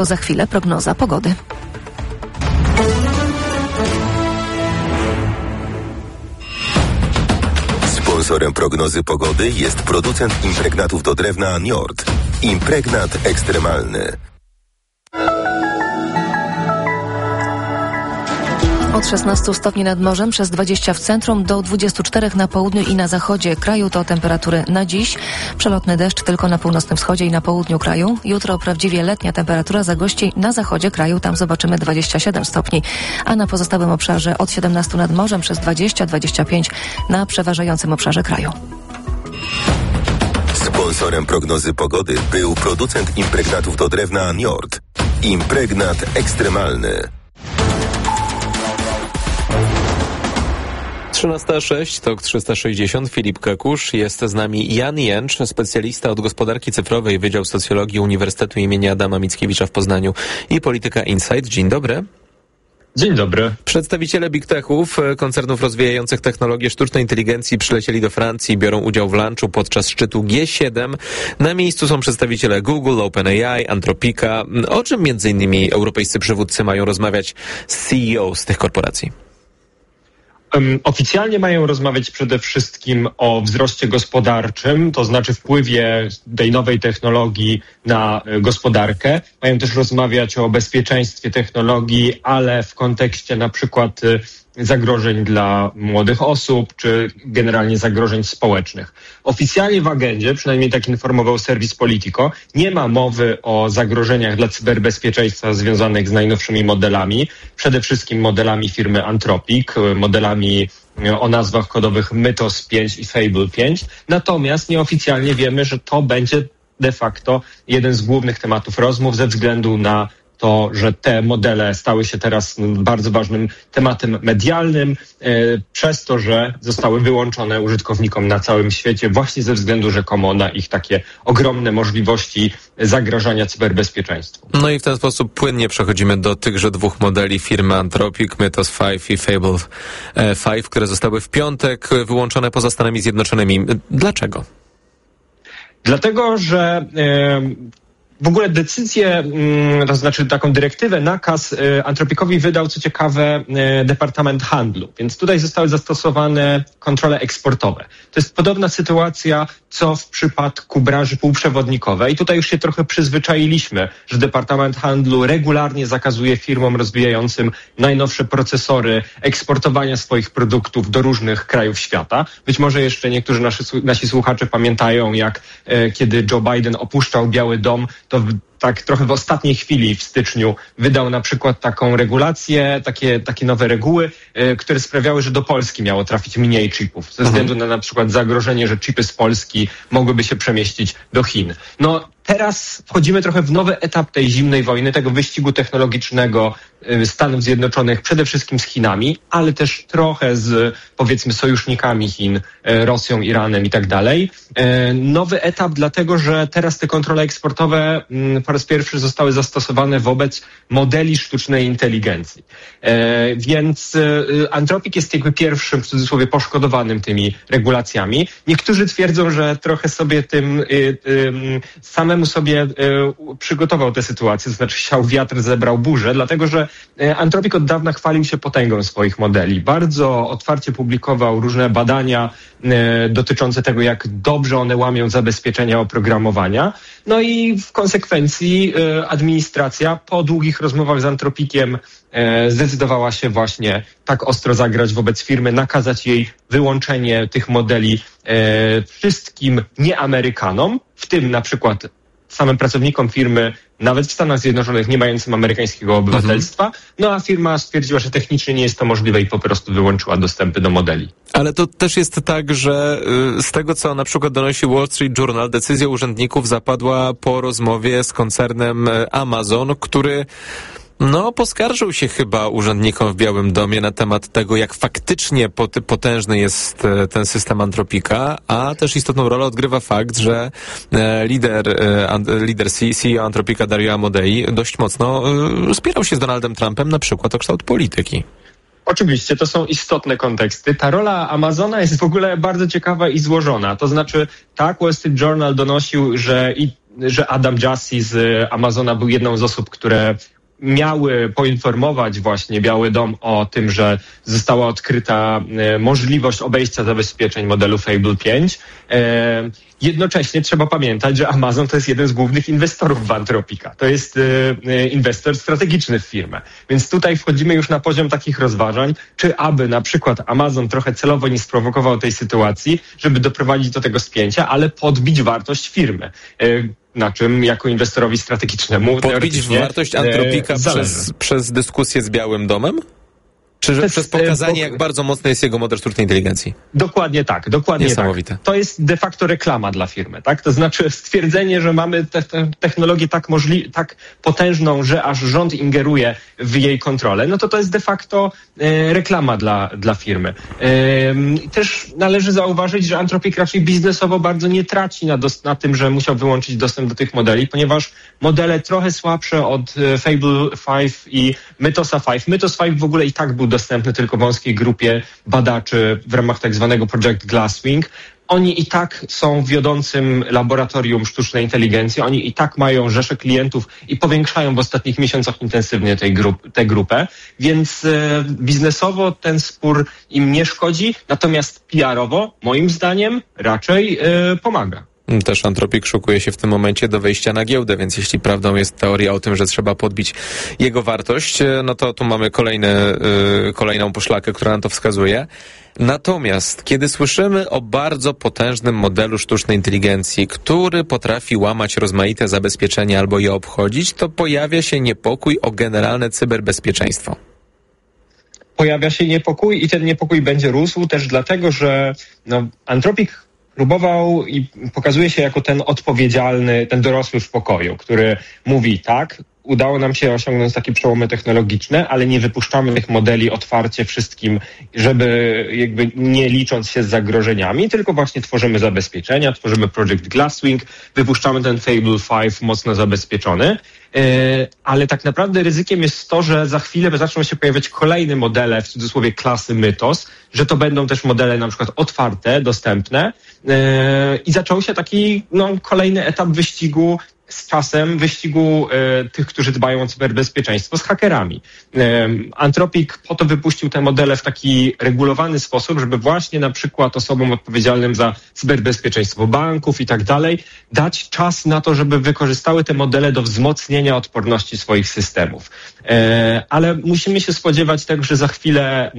Za chwilę prognoza pogody. Sponsorem prognozy pogody jest producent impregnatów do drewna Njord. Impregnat ekstremalny. Od 16 stopni nad morzem, przez 20 w centrum, do 24 na południu i na zachodzie kraju to temperatury na dziś. Przelotny deszcz tylko na północnym wschodzie i na południu kraju. Jutro prawdziwie letnia temperatura zagości na zachodzie kraju, tam zobaczymy 27 stopni. A na pozostałym obszarze od 17 nad morzem, przez 20-25 na przeważającym obszarze kraju. Sponsorem prognozy pogody był producent impregnatów do drewna Njord. Impregnat ekstremalny. 13:06, TOK 360, Filip Kekusz. Jest z nami Jan Jęcz, specjalista od gospodarki cyfrowej, Wydział Socjologii Uniwersytetu im. Adama Mickiewicza w Poznaniu i Polityka Insight. Dzień dobry. Dzień dobry. Przedstawiciele big techów, koncernów rozwijających technologię sztucznej inteligencji przylecieli do Francji, biorą udział w lunchu podczas szczytu G7. Na miejscu są przedstawiciele Google, OpenAI, Anthropica. O czym między innymi europejscy przywódcy mają rozmawiać z CEO z tych korporacji? Oficjalnie mają rozmawiać przede wszystkim o wzroście gospodarczym, to znaczy wpływie tej nowej technologii na gospodarkę. Mają też rozmawiać o bezpieczeństwie technologii, ale w kontekście na przykład zagrożeń dla młodych osób, czy generalnie zagrożeń społecznych. Oficjalnie w agendzie, przynajmniej tak informował serwis Politico, nie ma mowy o zagrożeniach dla cyberbezpieczeństwa związanych z najnowszymi modelami, przede wszystkim modelami firmy Anthropic, modelami o nazwach kodowych Mythos 5 i Fable 5. Natomiast nieoficjalnie wiemy, że to będzie de facto jeden z głównych tematów rozmów ze względu na to, że te modele stały się teraz bardzo ważnym tematem medialnym, przez to, że zostały wyłączone użytkownikom na całym świecie właśnie ze względu rzekomo na ich takie ogromne możliwości zagrażania cyberbezpieczeństwu. No i w ten sposób płynnie przechodzimy do tychże dwóch modeli firmy Anthropic, Mythos 5 i Fable 5, które zostały w piątek wyłączone poza Stanami Zjednoczonymi. Dlaczego? Dlatego, że w ogóle decyzję, to znaczy taką dyrektywę, nakaz Anthropicowi wydał, co ciekawe, Departament Handlu. Więc tutaj zostały zastosowane kontrole eksportowe. To jest podobna sytuacja, co w przypadku branży półprzewodnikowej. Tutaj już się trochę przyzwyczailiśmy, że Departament Handlu regularnie zakazuje firmom rozwijającym najnowsze procesory eksportowania swoich produktów do różnych krajów świata. Być może jeszcze niektórzy nasi słuchacze pamiętają, jak kiedy Joe Biden opuszczał Biały Dom, to tak trochę w ostatniej chwili w styczniu wydał na przykład taką regulację, takie nowe reguły, które sprawiały, że do Polski miało trafić mniej chipów, ze względu na przykład zagrożenie, że chipy z Polski mogłyby się przemieścić do Chin. No teraz wchodzimy trochę w nowy etap tej zimnej wojny, tego wyścigu technologicznego Stanów Zjednoczonych, przede wszystkim z Chinami, ale też trochę z, powiedzmy, sojusznikami Chin, Rosją, Iranem i tak dalej. Nowy etap dlatego, że teraz te kontrole eksportowe po raz pierwszy zostały zastosowane wobec modeli sztucznej inteligencji. Więc Anthropic jest jakby pierwszym, w cudzysłowie, poszkodowanym tymi regulacjami. Niektórzy twierdzą, że trochę sobie samemu sobie przygotował tę sytuację, to znaczy siał wiatr, zebrał burzę, dlatego że Anthropic od dawna chwalił się potęgą swoich modeli. Bardzo otwarcie publikował różne badania dotyczące tego, jak dobrze one łamią zabezpieczenia oprogramowania. No i w konsekwencji administracja po długich rozmowach z Anthropiciem zdecydowała się właśnie tak ostro zagrać wobec firmy, nakazać jej wyłączenie tych modeli wszystkim nieamerykanom, w tym na przykład samym pracownikom firmy, nawet w Stanach Zjednoczonych, nie mającym amerykańskiego obywatelstwa. No a firma stwierdziła, że technicznie nie jest to możliwe i po prostu wyłączyła dostępy do modeli. Ale to też jest tak, że z tego, co na przykład donosi Wall Street Journal, decyzja urzędników zapadła po rozmowie z koncernem Amazon, który poskarżył się chyba urzędnikom w Białym Domie na temat tego, jak faktycznie potężny jest ten system Anthropica, a też istotną rolę odgrywa fakt, że lider CEO Anthropica Dario Amodei dość mocno spierał się z Donaldem Trumpem na przykład o kształt polityki. Oczywiście, to są istotne konteksty. Ta rola Amazona jest w ogóle bardzo ciekawa i złożona. To znaczy, tak, Wall Street Journal donosił, że i że Adam Jassy z Amazona był jedną z osób, które miały poinformować właśnie Biały Dom o tym, że została odkryta możliwość obejścia zabezpieczeń modelu Fable 5. Jednocześnie trzeba pamiętać, że Amazon to jest jeden z głównych inwestorów w Anthropica. To jest inwestor strategiczny w firmę. Więc tutaj wchodzimy już na poziom takich rozważań, czy aby na przykład Amazon trochę celowo nie sprowokował tej sytuacji, żeby doprowadzić do tego spięcia, ale podbić wartość firmy. Na czym jako inwestorowi strategicznemu podbić wartość Anthropica przez dyskusję z Białym Domem? Czy przez pokazanie, jak bardzo mocny jest jego model sztucznej inteligencji? Dokładnie tak. Niesamowite. To jest de facto reklama dla firmy, tak? To znaczy stwierdzenie, że mamy technologię tak potężną, że aż rząd ingeruje w jej kontrolę, no to jest de facto reklama dla firmy. Też należy zauważyć, że Anthropic raczej biznesowo bardzo nie traci na tym, że musiał wyłączyć dostęp do tych modeli, ponieważ modele trochę słabsze od Fable 5 i Mythosa 5. Mythos 5 w ogóle i tak był dostępny tylko wąskiej grupie badaczy w ramach tak zwanego Project Glasswing. Oni i tak są wiodącym laboratorium sztucznej inteligencji, oni i tak mają rzesze klientów i powiększają w ostatnich miesiącach intensywnie tę grupę, więc biznesowo ten spór im nie szkodzi, natomiast PR-owo, moim zdaniem, raczej pomaga. Też Anthropic szykuje się w tym momencie do wejścia na giełdę, więc jeśli prawdą jest teoria o tym, że trzeba podbić jego wartość, no to tu mamy kolejną poszlakę, która nam to wskazuje. Natomiast kiedy słyszymy o bardzo potężnym modelu sztucznej inteligencji, który potrafi łamać rozmaite zabezpieczenia albo je obchodzić, to pojawia się niepokój o generalne cyberbezpieczeństwo. Pojawia się niepokój i ten niepokój będzie rósł też dlatego, że Anthropic próbował i pokazuje się jako ten odpowiedzialny, ten dorosły w pokoju, który mówi tak, udało nam się osiągnąć takie przełomy technologiczne, ale nie wypuszczamy tych modeli otwarcie wszystkim, żeby jakby nie licząc się z zagrożeniami, tylko właśnie tworzymy zabezpieczenia, tworzymy Project Glasswing, wypuszczamy ten Fable 5 mocno zabezpieczony, ale tak naprawdę ryzykiem jest to, że za chwilę zaczną się pojawiać kolejne modele, w cudzysłowie klasy Mythos, że to będą też modele na przykład otwarte, dostępne i zaczął się taki kolejny etap wyścigu z czasem, wyścigu tych, którzy dbają o cyberbezpieczeństwo z hakerami. Anthropic po to wypuścił te modele w taki regulowany sposób, żeby właśnie na przykład osobom odpowiedzialnym za cyberbezpieczeństwo banków i tak dalej dać czas na to, żeby wykorzystały te modele do wzmocnienia odporności swoich systemów. Ale musimy się spodziewać tego, że za chwilę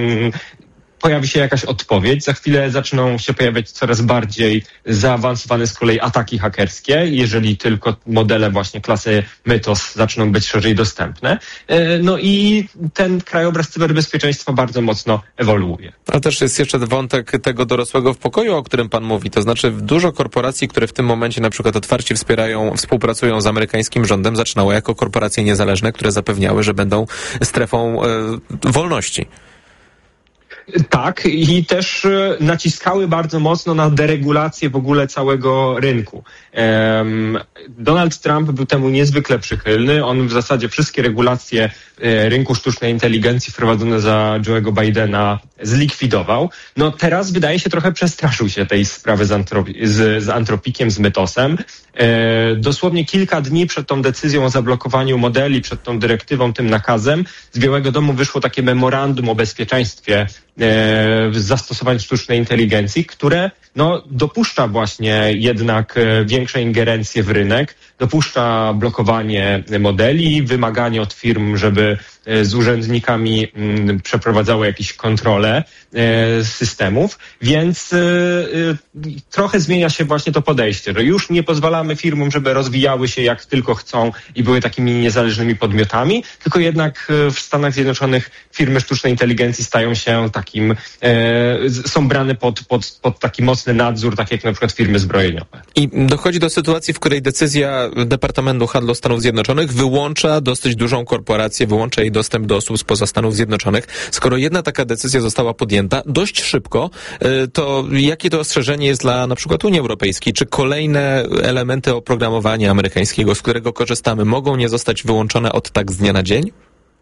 pojawi się jakaś odpowiedź, za chwilę zaczną się pojawiać coraz bardziej zaawansowane z kolei ataki hakerskie, jeżeli tylko modele właśnie klasy Mythos zaczną być szerzej dostępne. No i ten krajobraz cyberbezpieczeństwa bardzo mocno ewoluuje. Ale też jest jeszcze wątek tego dorosłego w pokoju, o którym pan mówi. To znaczy dużo korporacji, które w tym momencie na przykład otwarcie współpracują z amerykańskim rządem, zaczynało jako korporacje niezależne, które zapewniały, że będą strefą wolności. Tak, i też naciskały bardzo mocno na deregulację w ogóle całego rynku. Donald Trump był temu niezwykle przychylny. On w zasadzie wszystkie regulacje rynku sztucznej inteligencji wprowadzone za Joe'ego Bidena zlikwidował. No teraz wydaje się trochę przestraszył się tej sprawy z Anthropiciem, z Mythosem. Dosłownie kilka dni przed tą decyzją o zablokowaniu modeli, przed tą dyrektywą, tym nakazem, z Białego Domu wyszło takie memorandum o bezpieczeństwie zastosowań sztucznej inteligencji, które dopuszcza właśnie jednak większe ingerencje w rynek, dopuszcza blokowanie modeli, wymaganie od firm, żeby z urzędnikami przeprowadzały jakieś kontrole systemów, więc trochę zmienia się właśnie to podejście, że już nie pozwalamy firmom, żeby rozwijały się jak tylko chcą i były takimi niezależnymi podmiotami, tylko jednak w Stanach Zjednoczonych firmy sztucznej inteligencji stają się takim, są brane pod taki mocny nadzór, tak jak na przykład firmy zbrojeniowe. I dochodzi do sytuacji, w której decyzja Departamentu Handlu Stanów Zjednoczonych wyłącza dosyć dużą korporację, wyłącza jej dostęp do osób spoza Stanów Zjednoczonych. Skoro jedna taka decyzja została podjęta dość szybko, to jakie to ostrzeżenie jest dla na przykład Unii Europejskiej? Czy kolejne elementy oprogramowania amerykańskiego, z którego korzystamy, mogą nie zostać wyłączone od tak z dnia na dzień?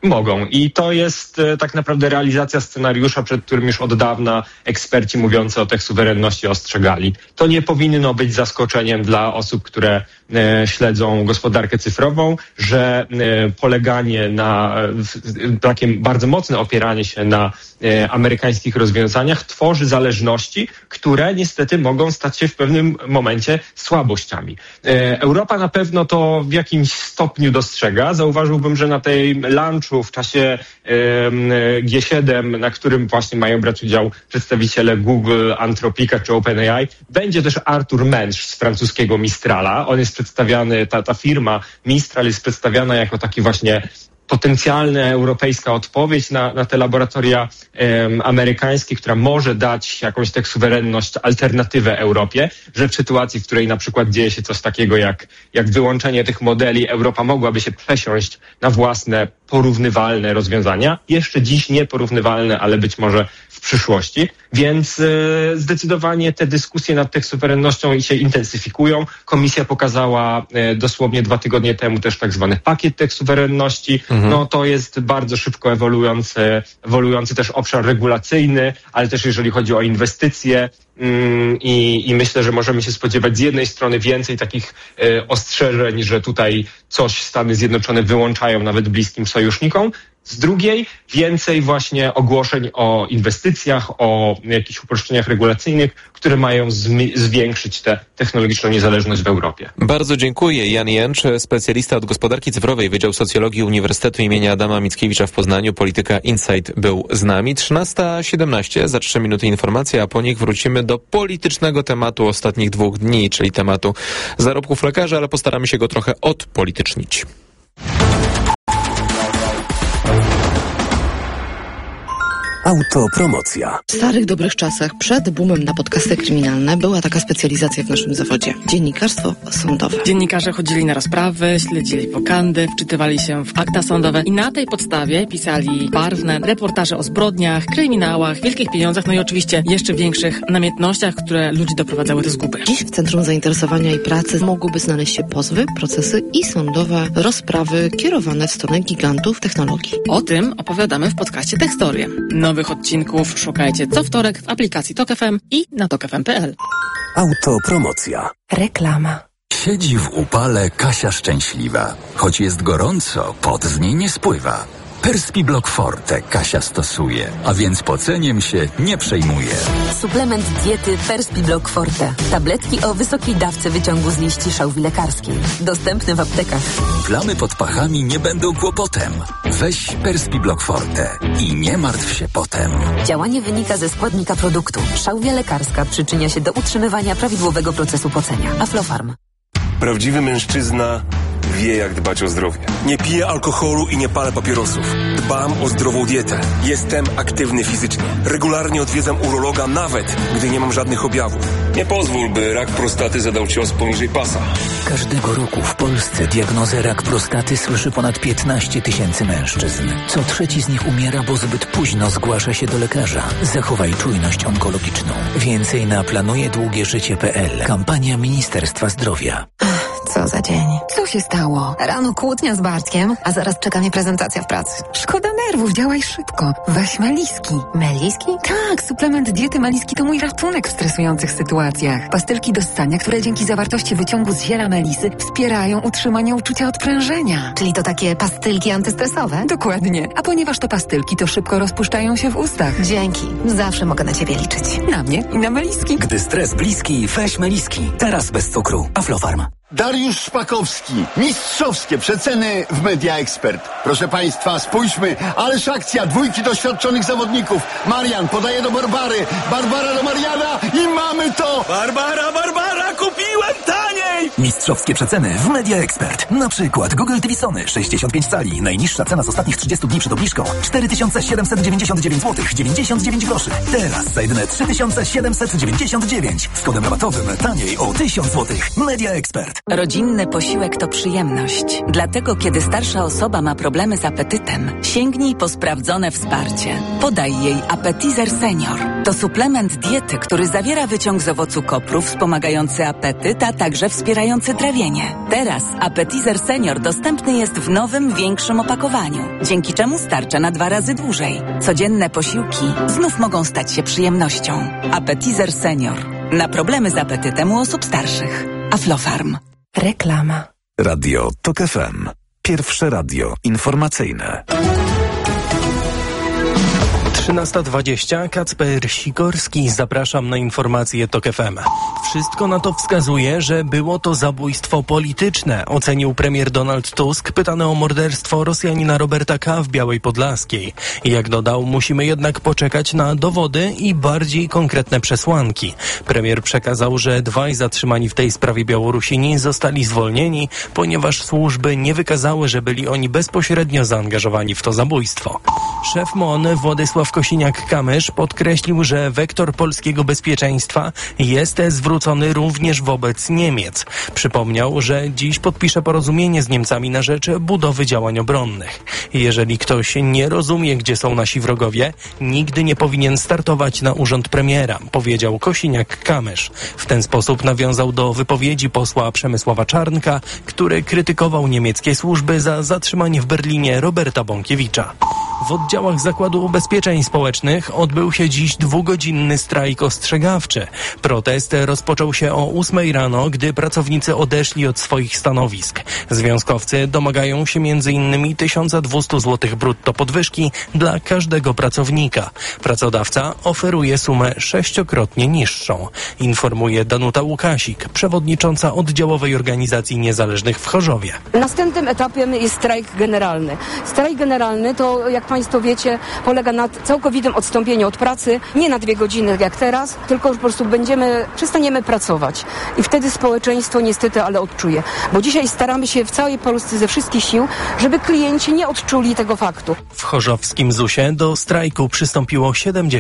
mogą. I to jest tak naprawdę realizacja scenariusza, przed którym już od dawna eksperci mówiący o tej suwerenności ostrzegali. To nie powinno być zaskoczeniem dla osób, które śledzą gospodarkę cyfrową, że poleganie na takie bardzo mocne opieranie się na amerykańskich rozwiązaniach tworzy zależności, które niestety mogą stać się w pewnym momencie słabościami. Europa na pewno to w jakimś stopniu dostrzega. Zauważyłbym, że na tej lunchu w czasie G7, na którym właśnie mają brać udział przedstawiciele Google, Anthropica czy OpenAI, będzie też Arthur Mensch z francuskiego Mistrala. On jest przedstawiany, ta firma Mistral jest przedstawiana jako taki właśnie potencjalna europejska odpowiedź na te laboratoria amerykańskie, która może dać jakąś tak suwerenność, alternatywę Europie, że w sytuacji, w której na przykład dzieje się coś takiego jak wyłączenie tych modeli, Europa mogłaby się przesiąść na własne porównywalne rozwiązania. Jeszcze dziś nieporównywalne, ale być może w przyszłości. Więc zdecydowanie te dyskusje nad tech suwerennością się intensyfikują. Komisja pokazała dosłownie 2 tygodnie temu też tak zwany pakiet tech suwerenności. No to jest bardzo szybko ewoluujący też obszar regulacyjny, ale też jeżeli chodzi o inwestycje. I myślę, że możemy się spodziewać z jednej strony więcej takich ostrzeżeń, że tutaj coś Stany Zjednoczone wyłączają nawet bliskim sojusznikom. Z drugiej więcej właśnie ogłoszeń o inwestycjach, o jakichś uproszczeniach regulacyjnych, które mają zwiększyć tę technologiczną niezależność w Europie. Bardzo dziękuję. Jan Jęcz, specjalista od gospodarki cyfrowej, Wydział Socjologii Uniwersytetu im. Adama Mickiewicza w Poznaniu. Polityka Insight był z nami. 13:17, za 3 minuty informacja, a po nich wrócimy do politycznego tematu ostatnich 2 dni, czyli tematu zarobków lekarzy, ale postaramy się go trochę odpolitycznić. Autopromocja. W starych, dobrych czasach, przed boomem na podcasty kryminalne, była taka specjalizacja w naszym zawodzie. Dziennikarstwo sądowe. Dziennikarze chodzili na rozprawy, śledzili wokandy, wczytywali się w akta sądowe i na tej podstawie pisali barwne reportaże o zbrodniach, kryminałach, wielkich pieniądzach, no i oczywiście jeszcze większych namiętnościach, które ludzi doprowadzały do zguby. Dziś w centrum zainteresowania i pracy mogłyby znaleźć się pozwy, procesy i sądowe rozprawy kierowane w stronę gigantów technologii. O tym opowiadamy w podcaście Techstorie. Nowych odcinków szukajcie co wtorek w aplikacji Tok FM i na tokfm.pl. Autopromocja. Reklama. Siedzi w upale Kasia szczęśliwa. Choć jest gorąco, pot z niej nie spływa. Perspiblock Forte Kasia stosuje, a więc poceniem się nie przejmuje. Suplement diety Perspiblock Forte. Tabletki o wysokiej dawce wyciągu z liści szałwi lekarskiej. Dostępne w aptekach. Plamy pod pachami nie będą kłopotem. Weź Perspiblock Forte i nie martw się potem. Działanie wynika ze składnika produktu. Szałwia lekarska przyczynia się do utrzymywania prawidłowego procesu pocenia. Aflofarm. Prawdziwy mężczyzna wie, jak dbać o zdrowie. Nie piję alkoholu i nie palę papierosów. Dbam o zdrową dietę. Jestem aktywny fizycznie. Regularnie odwiedzam urologa, nawet gdy nie mam żadnych objawów. Nie pozwól, by rak prostaty zadał cios poniżej pasa. Każdego roku w Polsce diagnozę rak prostaty słyszy ponad 15 000 mężczyzn. Co 3 z nich umiera, bo zbyt późno zgłasza się do lekarza. Zachowaj czujność onkologiczną. Więcej na planujedługieżycie.pl. Kampania Ministerstwa Zdrowia. Co za dzień. Co się stało? Rano kłótnia z Bartkiem, a zaraz czeka mnie prezentacja w pracy. Szkoda nerwów, działaj szybko. Weź Meliski. Meliski? Tak, suplement diety Meliski to mój ratunek w stresujących sytuacjach. Pastylki do ssania, które dzięki zawartości wyciągu z ziela melisy wspierają utrzymanie uczucia odprężenia. Czyli to takie pastylki antystresowe? Dokładnie. A ponieważ to pastylki, to szybko rozpuszczają się w ustach. Dzięki. Zawsze mogę na ciebie liczyć. Na mnie i na Meliski. Gdy stres bliski, weź Meliski. Teraz bez cukru. Aflofarm. Dariusz Szpakowski. Mistrzowskie przeceny w Media Expert. Proszę Państwa, spójrzmy, ależ akcja, 2 doświadczonych zawodników. Marian podaje do Barbary, Barbara do Mariana i mamy to! Barbara, kupiłem taniej! Mistrzowskie przeceny w Media Expert. Na przykład Google TV Sony 65 cali. Najniższa cena z ostatnich 30 dni przed obniżką 4799 zł 99 groszy. Teraz za jedyne 3799 z kodem rabatowym taniej o 1000 zł. Media Expert. Rodzinny posiłek to przyjemność. Dlatego, kiedy starsza osoba ma problemy z apetytem, sięgnij po sprawdzone wsparcie. Podaj jej Appetizer Senior. To suplement diety, który zawiera wyciąg z owocu kopru wspomagający apetyt, a także wspierający trawienie. Teraz Appetizer Senior dostępny jest w nowym, większym opakowaniu, dzięki czemu starcza na 2 razy dłużej. Codzienne posiłki znów mogą stać się przyjemnością. Appetizer Senior. Na problemy z apetytem u osób starszych. Aflofarm. Reklama. Radio TOK FM. Pierwsze radio informacyjne. 13:20. Kacper Sikorski. Zapraszam na informacje TOK FM. Wszystko na to wskazuje, że było to zabójstwo polityczne, ocenił premier Donald Tusk, pytany o morderstwo Rosjanina Roberta K. w Białej Podlaskiej. Jak dodał, musimy jednak poczekać na dowody i bardziej konkretne przesłanki. Premier przekazał, że 2 zatrzymani w tej sprawie Białorusini zostali zwolnieni, ponieważ służby nie wykazały, że byli oni bezpośrednio zaangażowani w to zabójstwo. Szef MON Władysław Kosiniak-Kamysz podkreślił, że wektor polskiego bezpieczeństwa jest zwrócony również wobec Niemiec. Przypomniał, że dziś podpisze porozumienie z Niemcami na rzecz budowy działań obronnych. Jeżeli ktoś nie rozumie, gdzie są nasi wrogowie, nigdy nie powinien startować na urząd premiera, powiedział Kosiniak-Kamysz. W ten sposób nawiązał do wypowiedzi posła Przemysława Czarnka, który krytykował niemieckie służby za zatrzymanie w Berlinie Roberta Bąkiewicza. W oddziałach Zakładu Ubezpieczeń Społecznych odbył się dziś 2-godzinny strajk ostrzegawczy. Protest rozpoczął się o 8 rano, gdy pracownicy odeszli od swoich stanowisk. Związkowcy domagają się m.in. 1200 zł brutto podwyżki dla każdego pracownika. Pracodawca oferuje sumę 6-krotnie niższą. Informuje Danuta Łukasik, przewodnicząca Oddziałowej Organizacji Niezależnych w Chorzowie. Następnym etapem jest strajk generalny. Strajk generalny to, jak Państwo wiecie, polega na całkowitym odstąpieniu od pracy, nie na 2 godziny jak teraz, tylko po prostu przestaniemy pracować. I wtedy społeczeństwo niestety, ale odczuje. Bo dzisiaj staramy się w całej Polsce ze wszystkich sił, żeby klienci nie odczuli tego faktu. W chorzowskim ZUS-ie do strajku przystąpiło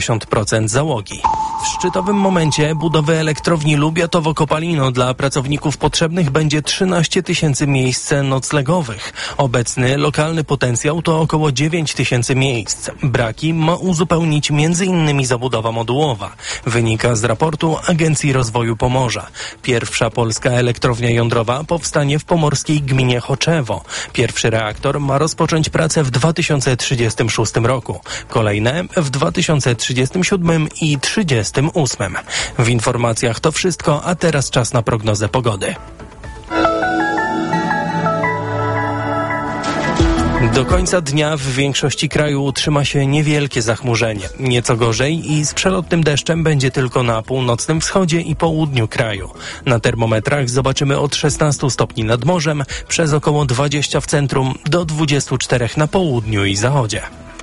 70% załogi. W szczytowym momencie budowy elektrowni Lubiatowo-Kopalino dla pracowników potrzebnych będzie 13 000 miejsc noclegowych. Obecny lokalny potencjał to około 9 000 miejsc. Braki ma uzupełnić m.in. zabudowa modułowa. Wynika z raportu Agencji Rozwoju Pomorza. Pierwsza polska elektrownia jądrowa powstanie w pomorskiej gminie Choczewo. Pierwszy reaktor ma rozpocząć pracę w 2036 roku. Kolejne w 2037 i 2038. W informacjach to wszystko, a teraz czas na prognozę pogody. Do końca dnia w większości kraju utrzyma się niewielkie zachmurzenie. Nieco gorzej i z przelotnym deszczem będzie tylko na północnym wschodzie i południu kraju. Na termometrach zobaczymy od 16 stopni nad morzem, przez około 20 w centrum do 24 na południu i zachodzie.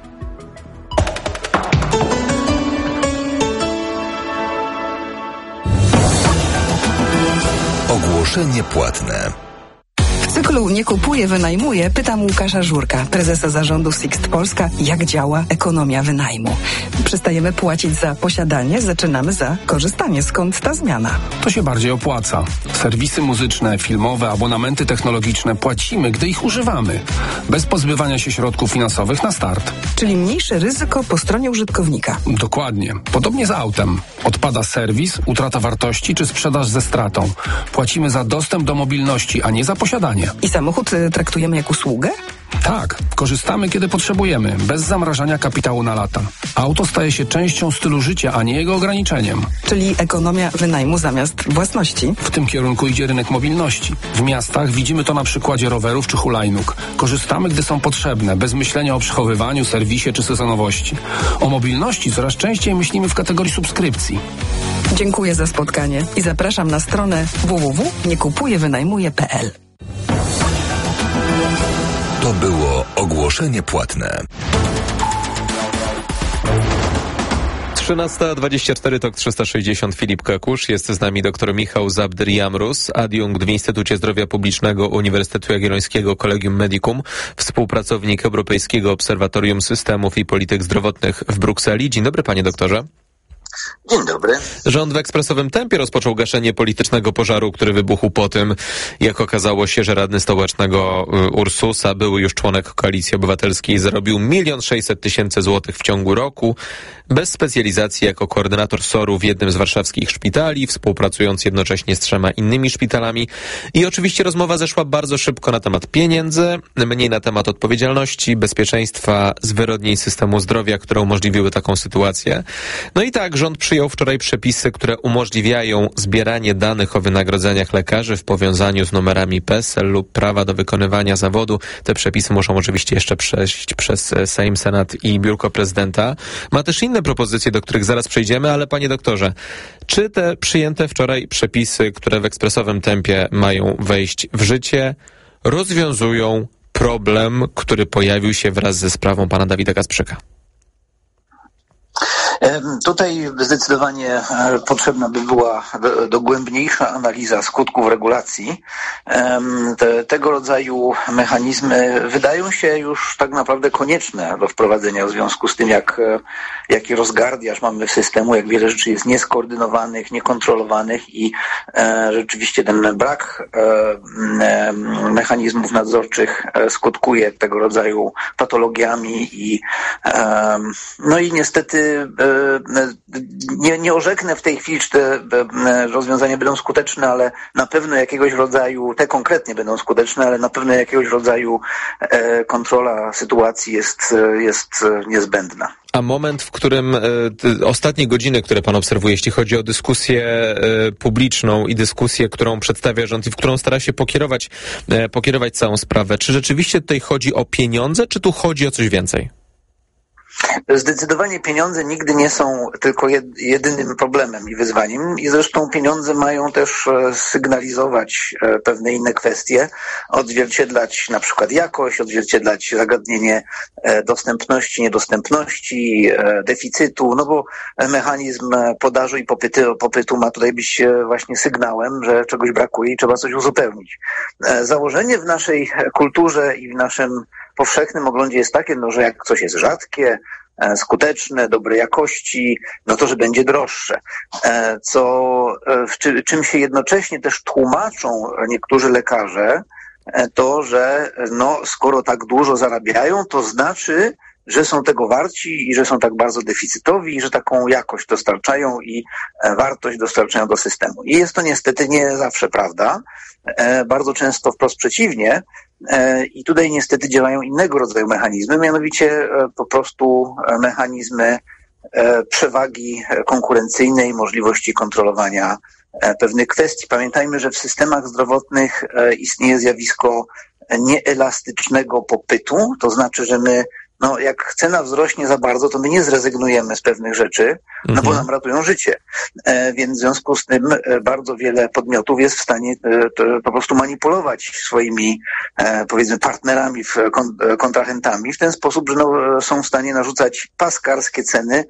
Ogłoszenie płatne. W cyklu Nie kupuję, wynajmuję pytam Łukasza Żurka, prezesa zarządu Sixt Polska, jak działa ekonomia wynajmu. Przestajemy płacić za posiadanie, zaczynamy za korzystanie. Skąd ta zmiana? To się bardziej opłaca. Serwisy muzyczne, filmowe, abonamenty technologiczne płacimy, gdy ich używamy. Bez pozbywania się środków finansowych na start. Czyli mniejsze ryzyko po stronie użytkownika. Dokładnie. Podobnie z autem. Odpada serwis, utrata wartości czy sprzedaż ze stratą. Płacimy za dostęp do mobilności, a nie za posiadanie. I samochód traktujemy jak usługę? Tak, korzystamy kiedy potrzebujemy, bez zamrażania kapitału na lata. Auto staje się częścią stylu życia, a nie jego ograniczeniem. Czyli ekonomia wynajmu zamiast własności? W tym kierunku idzie rynek mobilności. W miastach widzimy to na przykładzie rowerów czy hulajnóg. Korzystamy, gdy są potrzebne, bez myślenia o przechowywaniu, serwisie czy sezonowości. O mobilności coraz częściej myślimy w kategorii subskrypcji. Dziękuję za spotkanie i zapraszam na stronę www.niekupujewynajmuję.pl. To było ogłoszenie płatne. 13:24, TOK 360, Filip Kakusz. Jest z nami dr Michał Zabdyr-Jamrus, adiunkt w Instytucie Zdrowia Publicznego Uniwersytetu Jagiellońskiego Collegium Medicum, współpracownik Europejskiego Obserwatorium Systemów i Polityk Zdrowotnych w Brukseli. Dzień dobry, panie doktorze. Dzień dobry. Rząd w ekspresowym tempie rozpoczął gaszenie politycznego pożaru, który wybuchł po tym, jak okazało się, że radny stołecznego Ursusa, były już członek Koalicji Obywatelskiej, zarobił 1 600 000 złotych w ciągu roku, bez specjalizacji jako koordynator SOR-u w jednym z warszawskich szpitali, współpracując jednocześnie z 3 innymi szpitalami. I oczywiście rozmowa zeszła bardzo szybko na temat pieniędzy, mniej na temat odpowiedzialności, bezpieczeństwa, zwyrodnień systemu zdrowia, które umożliwiły taką sytuację. No i tak, rząd przyjął wczoraj przepisy, które umożliwiają zbieranie danych o wynagrodzeniach lekarzy w powiązaniu z numerami PESEL lub prawa do wykonywania zawodu. Te przepisy muszą oczywiście jeszcze przejść przez Sejm, Senat i Biurko Prezydenta. Ma też inne propozycje, do których zaraz przejdziemy, ale panie doktorze, czy te przyjęte wczoraj przepisy, które w ekspresowym tempie mają wejść w życie, rozwiązują problem, który pojawił się wraz ze sprawą pana Dawida Kasprzyka? Tutaj zdecydowanie potrzebna by była dogłębniejsza analiza skutków regulacji. Tego rodzaju mechanizmy wydają się już tak naprawdę konieczne do wprowadzenia w związku z tym, jaki rozgardiaż mamy w systemu, jak wiele rzeczy jest nieskoordynowanych, niekontrolowanych i rzeczywiście ten brak mechanizmów nadzorczych skutkuje tego rodzaju patologiami i niestety nie orzeknę w tej chwili, czy te rozwiązania będą skuteczne, ale na pewno jakiegoś rodzaju, te konkretnie będą skuteczne, ale na pewno jakiegoś rodzaju kontrola sytuacji jest niezbędna. A moment, w którym ostatnie godziny, które pan obserwuje, jeśli chodzi o dyskusję publiczną i dyskusję, którą przedstawia rząd i w którą stara się pokierować całą sprawę, czy rzeczywiście tutaj chodzi o pieniądze, czy tu chodzi o coś więcej? Zdecydowanie pieniądze nigdy nie są tylko jedynym problemem i wyzwaniem i zresztą pieniądze mają też sygnalizować pewne inne kwestie, odzwierciedlać na przykład jakość, odzwierciedlać zagadnienie dostępności, niedostępności, deficytu, no bo mechanizm podaży i popytu ma tutaj być właśnie sygnałem, że czegoś brakuje i trzeba coś uzupełnić. Założenie w naszej kulturze i w naszym powszechnym oglądzie jest takie, że jak coś jest rzadkie, skuteczne, dobrej jakości, to że będzie droższe. Czym się jednocześnie też tłumaczą niektórzy lekarze, to, że skoro tak dużo zarabiają, to znaczy, że są tego warci i że są tak bardzo deficytowi i że taką jakość dostarczają i wartość dostarczają do systemu. I jest to niestety nie zawsze prawda. Bardzo często wprost przeciwnie. I tutaj niestety działają innego rodzaju mechanizmy, mianowicie po prostu mechanizmy przewagi konkurencyjnej, możliwości kontrolowania pewnych kwestii. Pamiętajmy, że w systemach zdrowotnych istnieje zjawisko nieelastycznego popytu, to znaczy, że my jak cena wzrośnie za bardzo, to my nie zrezygnujemy z pewnych rzeczy, bo nam ratują życie. Więc w związku z tym bardzo wiele podmiotów jest w stanie po prostu manipulować swoimi, powiedzmy, partnerami, kontrahentami w ten sposób, że są w stanie narzucać paskarskie ceny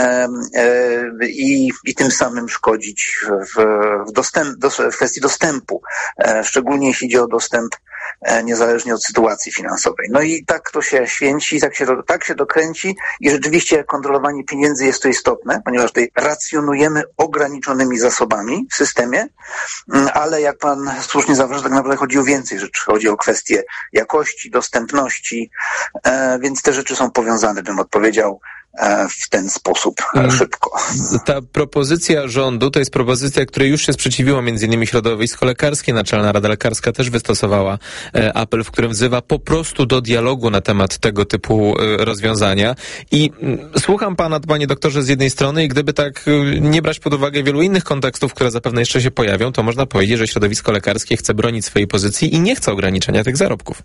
i tym samym szkodzić w kwestii dostępu, szczególnie jeśli idzie o dostęp niezależnie od sytuacji finansowej. I tak to się święci, tak się dokręci i rzeczywiście kontrolowanie pieniędzy jest to istotne, ponieważ tutaj racjonujemy ograniczonymi zasobami w systemie, ale jak pan słusznie zauważył, tak naprawdę chodzi o więcej rzeczy. Chodzi o kwestie jakości, dostępności, więc te rzeczy są powiązane, bym odpowiedział, w ten sposób szybko. Ta propozycja rządu to jest propozycja, której już się sprzeciwiło m.in. środowisko lekarskie. Naczelna Rada Lekarska też wystosowała apel, w którym wzywa po prostu do dialogu na temat tego typu rozwiązania. I słucham pana, panie doktorze, z jednej strony i gdyby tak nie brać pod uwagę wielu innych kontekstów, które zapewne jeszcze się pojawią, to można powiedzieć, że środowisko lekarskie chce bronić swojej pozycji i nie chce ograniczenia tych zarobków.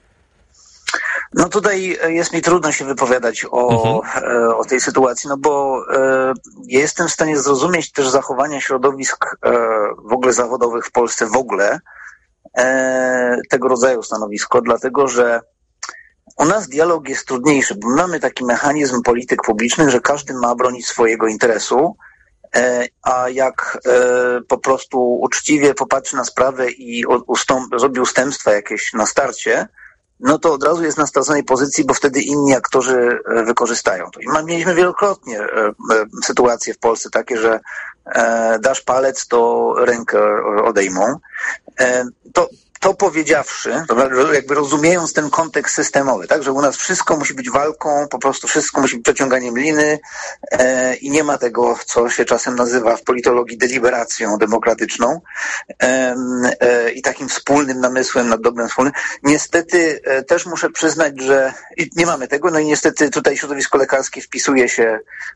Tutaj jest mi trudno się wypowiadać o tej sytuacji, bo jestem w stanie zrozumieć też zachowania środowisk w ogóle zawodowych w Polsce tego rodzaju stanowisko, dlatego że u nas dialog jest trudniejszy, bo mamy taki mechanizm polityk publicznych, że każdy ma bronić swojego interesu, a jak po prostu uczciwie popatrzy na sprawę i zrobi ustępstwa jakieś na starcie, no to od razu jest na straconej pozycji, bo wtedy inni aktorzy wykorzystają to. I mieliśmy wielokrotnie sytuacje w Polsce takie, że dasz palec, to rękę odejmą. To powiedziawszy, jakby rozumiejąc ten kontekst systemowy, tak, że u nas wszystko musi być walką, po prostu wszystko musi być przeciąganiem liny i nie ma tego, co się czasem nazywa w politologii deliberacją demokratyczną i takim wspólnym namysłem nad dobrem wspólnym. Niestety też muszę przyznać, że nie mamy tego, no i niestety tutaj środowisko lekarskie wpisuje się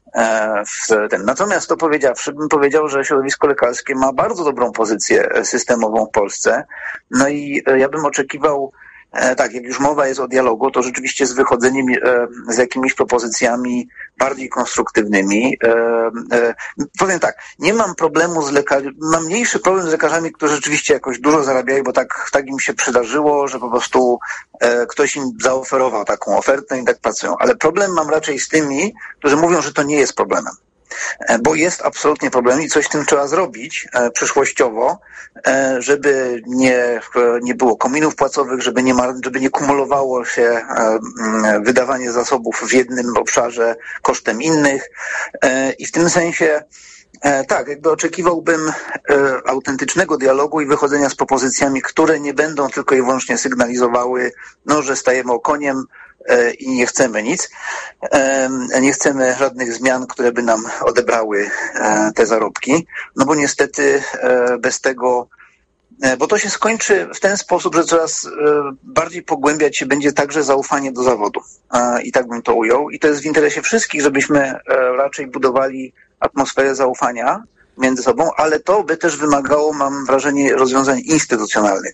w ten. Natomiast to powiedziawszy, bym powiedział, że środowisko lekarskie ma bardzo dobrą pozycję systemową w Polsce. No i ja bym oczekiwał, tak, jak już mowa jest o dialogu, to rzeczywiście z wychodzeniem z jakimiś propozycjami bardziej konstruktywnymi. Powiem tak, nie mam problemu z lekarzami, mam mniejszy problem z lekarzami, którzy rzeczywiście jakoś dużo zarabiają, bo tak im się przydarzyło, że po prostu ktoś im zaoferował taką ofertę i tak pracują. Ale problem mam raczej z tymi, którzy mówią, że to nie jest problemem. Bo jest absolutnie problem i coś z tym trzeba zrobić przyszłościowo, żeby nie było kominów płacowych, żeby nie kumulowało się wydawanie zasobów w jednym obszarze kosztem innych. I w tym sensie tak, jakby oczekiwałbym autentycznego dialogu i wychodzenia z propozycjami, które nie będą tylko i wyłącznie sygnalizowały, no, że stajemy okoniem i nie chcemy nic. Nie chcemy żadnych zmian, które by nam odebrały te zarobki, no bo niestety bez tego, bo to się skończy w ten sposób, że coraz bardziej pogłębiać się będzie także zaufanie do zawodu. I tak bym to ujął. I to jest w interesie wszystkich, żebyśmy raczej budowali atmosferę zaufania między sobą, ale to by też wymagało, mam wrażenie, rozwiązań instytucjonalnych,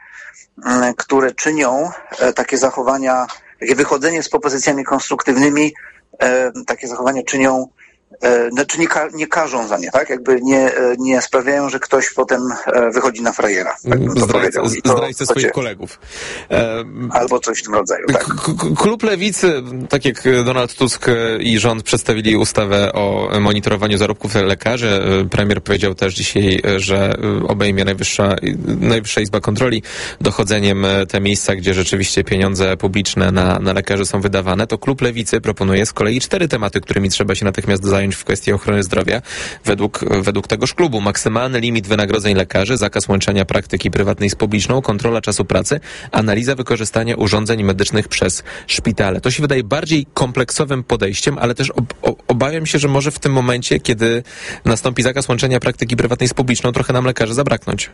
które czynią takie zachowania, takie wychodzenie z propozycjami konstruktywnymi, takie zachowania czynią, znaczy nie karzą za nie, tak? Jakby nie sprawiają, że ktoś potem wychodzi na frajera. Tak bym to powiedział. Zdrajcę swoich kolegów. Albo coś w tym rodzaju, tak. Klub Lewicy, tak jak Donald Tusk i rząd przedstawili ustawę o monitorowaniu zarobków lekarzy, premier powiedział też dzisiaj, że obejmie Najwyższa Izba Kontroli dochodzeniem te miejsca, gdzie rzeczywiście pieniądze publiczne na lekarzy są wydawane, to Klub Lewicy proponuje z kolei 4 tematy, którymi trzeba się natychmiast zająć w kwestii ochrony zdrowia według tegoż klubu. Maksymalny limit wynagrodzeń lekarzy, zakaz łączenia praktyki prywatnej z publiczną, kontrola czasu pracy, analiza wykorzystania urządzeń medycznych przez szpitale. To się wydaje bardziej kompleksowym podejściem, ale też obawiam się, że może w tym momencie, kiedy nastąpi zakaz łączenia praktyki prywatnej z publiczną, trochę nam lekarzy zabraknąć.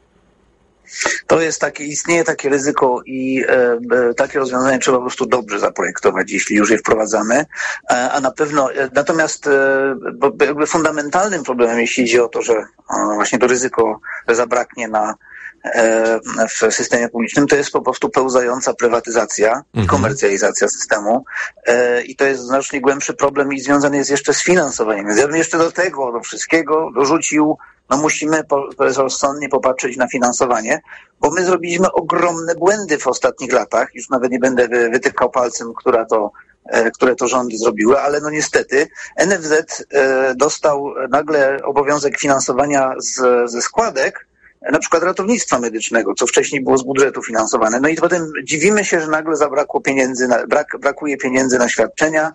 To jest istnieje takie ryzyko i takie rozwiązanie trzeba po prostu dobrze zaprojektować, jeśli już je wprowadzamy, a na pewno, natomiast jakby fundamentalnym problemem, jeśli idzie o to, że właśnie to ryzyko zabraknie w systemie publicznym, to jest po prostu pełzająca prywatyzacja i komercjalizacja systemu i to jest znacznie głębszy problem i związany jest jeszcze z finansowaniem. Więc ja bym jeszcze do tego wszystkiego dorzucił, no musimy rozsądnie popatrzeć na finansowanie, bo my zrobiliśmy ogromne błędy w ostatnich latach. Już nawet nie będę wytykał palcem, które to rządy zrobiły, ale no niestety NFZ dostał nagle obowiązek finansowania ze składek, na przykład ratownictwa medycznego, co wcześniej było z budżetu finansowane. No i potem dziwimy się, że nagle zabrakło pieniędzy, brakuje pieniędzy na świadczenia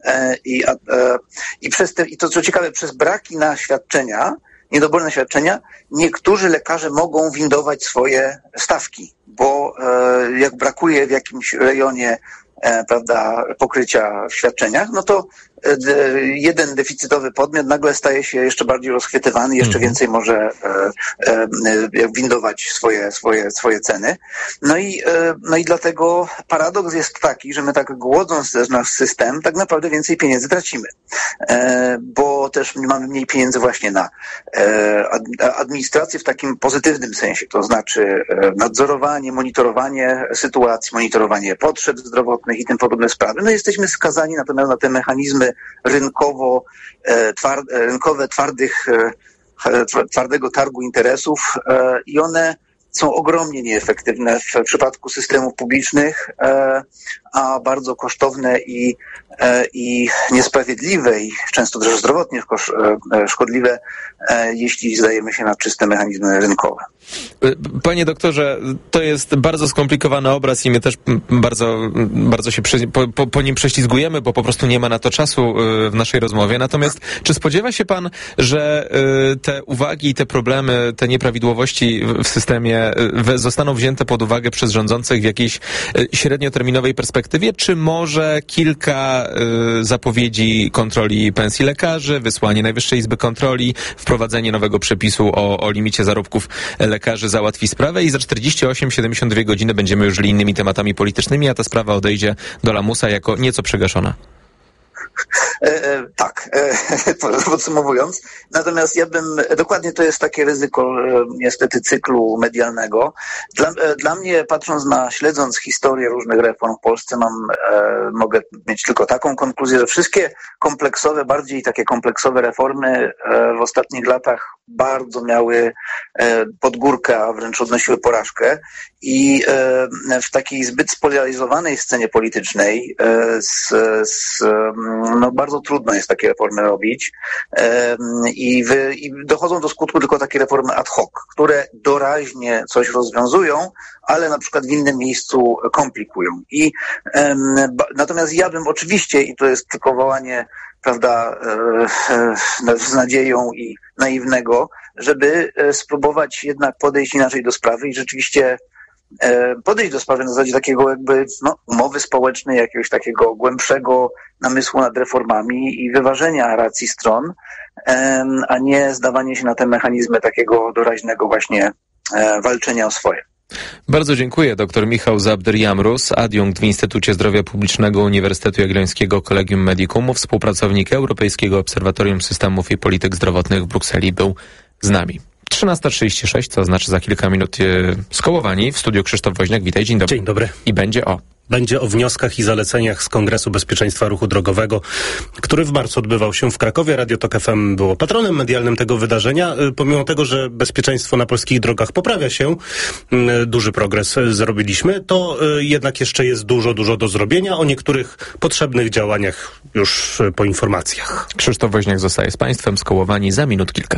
i to co ciekawe, przez braki na świadczenia, niedoborne świadczenia, niektórzy lekarze mogą windować swoje stawki, bo jak brakuje w jakimś rejonie pokrycia w świadczeniach, no to jeden deficytowy podmiot nagle staje się jeszcze bardziej rozchwytywany, jeszcze więcej może windować swoje ceny. No i dlatego paradoks jest taki, że my tak głodząc też nasz system, tak naprawdę więcej pieniędzy tracimy. Bo też mamy mniej pieniędzy właśnie na administrację w takim pozytywnym sensie, to znaczy nadzorowanie, monitorowanie sytuacji, monitorowanie potrzeb zdrowotnych i tym podobne sprawy. No jesteśmy skazani natomiast na te mechanizmy twardego targu interesów i one są ogromnie nieefektywne w przypadku systemów publicznych, a bardzo kosztowne i niesprawiedliwe i często też zdrowotnie szkodliwe, jeśli zdajemy się na czyste mechanizmy rynkowe. Panie doktorze, to jest bardzo skomplikowany obraz i my też bardzo się po nim prześlizgujemy, bo po prostu nie ma na to czasu w naszej rozmowie. Natomiast czy spodziewa się pan, że te uwagi i te problemy, te nieprawidłowości w systemie zostaną wzięte pod uwagę przez rządzących w jakiejś średnioterminowej perspektywie, czy może kilka zapowiedzi kontroli pensji lekarzy, wysłanie Najwyższej Izby Kontroli, wprowadzenie nowego przepisu o limicie zarobków lekarzy załatwi sprawę i za 48-72 godziny będziemy już żyli innymi tematami politycznymi, a ta sprawa odejdzie do lamusa jako nieco przegaszona? Tak, podsumowując. Natomiast dokładnie to jest takie ryzyko niestety cyklu medialnego. Dla mnie, śledząc historię różnych reform w Polsce, mogę mieć tylko taką konkluzję, że wszystkie bardziej takie kompleksowe reformy w ostatnich latach bardzo miały pod górkę, a wręcz odnosiły porażkę i w takiej zbyt spolaryzowanej scenie politycznej bardzo trudno jest takie reformy robić i dochodzą do skutku tylko takie reformy ad hoc, które doraźnie coś rozwiązują, ale na przykład w innym miejscu komplikują. Natomiast ja bym oczywiście, i to jest tylko wołanie, prawda, z nadzieją i naiwnego, żeby spróbować jednak podejść inaczej do sprawy i rzeczywiście podejść do sprawy na zasadzie takiego umowy społecznej, jakiegoś takiego głębszego namysłu nad reformami i wyważenia racji stron, a nie zdawanie się na te mechanizmy takiego doraźnego właśnie walczenia o swoje. Bardzo dziękuję. Dr Michał Zabdyr-Jamrus, adiunkt w Instytucie Zdrowia Publicznego Uniwersytetu Jagiellońskiego Collegium Medicum, współpracownik Europejskiego Obserwatorium Systemów i Polityk Zdrowotnych w Brukseli, był z nami. 13:36, co znaczy za kilka minut Skołowani. W studiu Krzysztof Woźniak. Witaj, dzień dobry. Dzień dobry. I będzie o wnioskach i zaleceniach z Kongresu Bezpieczeństwa Ruchu Drogowego, który w marcu odbywał się w Krakowie. Radio Tok FM było patronem medialnym tego wydarzenia. Pomimo tego, że bezpieczeństwo na polskich drogach poprawia się, duży progres zrobiliśmy, to jednak jeszcze jest dużo do zrobienia. O niektórych potrzebnych działaniach już po informacjach. Krzysztof Woźniak zostaje z Państwem. Skołowani za minut kilka.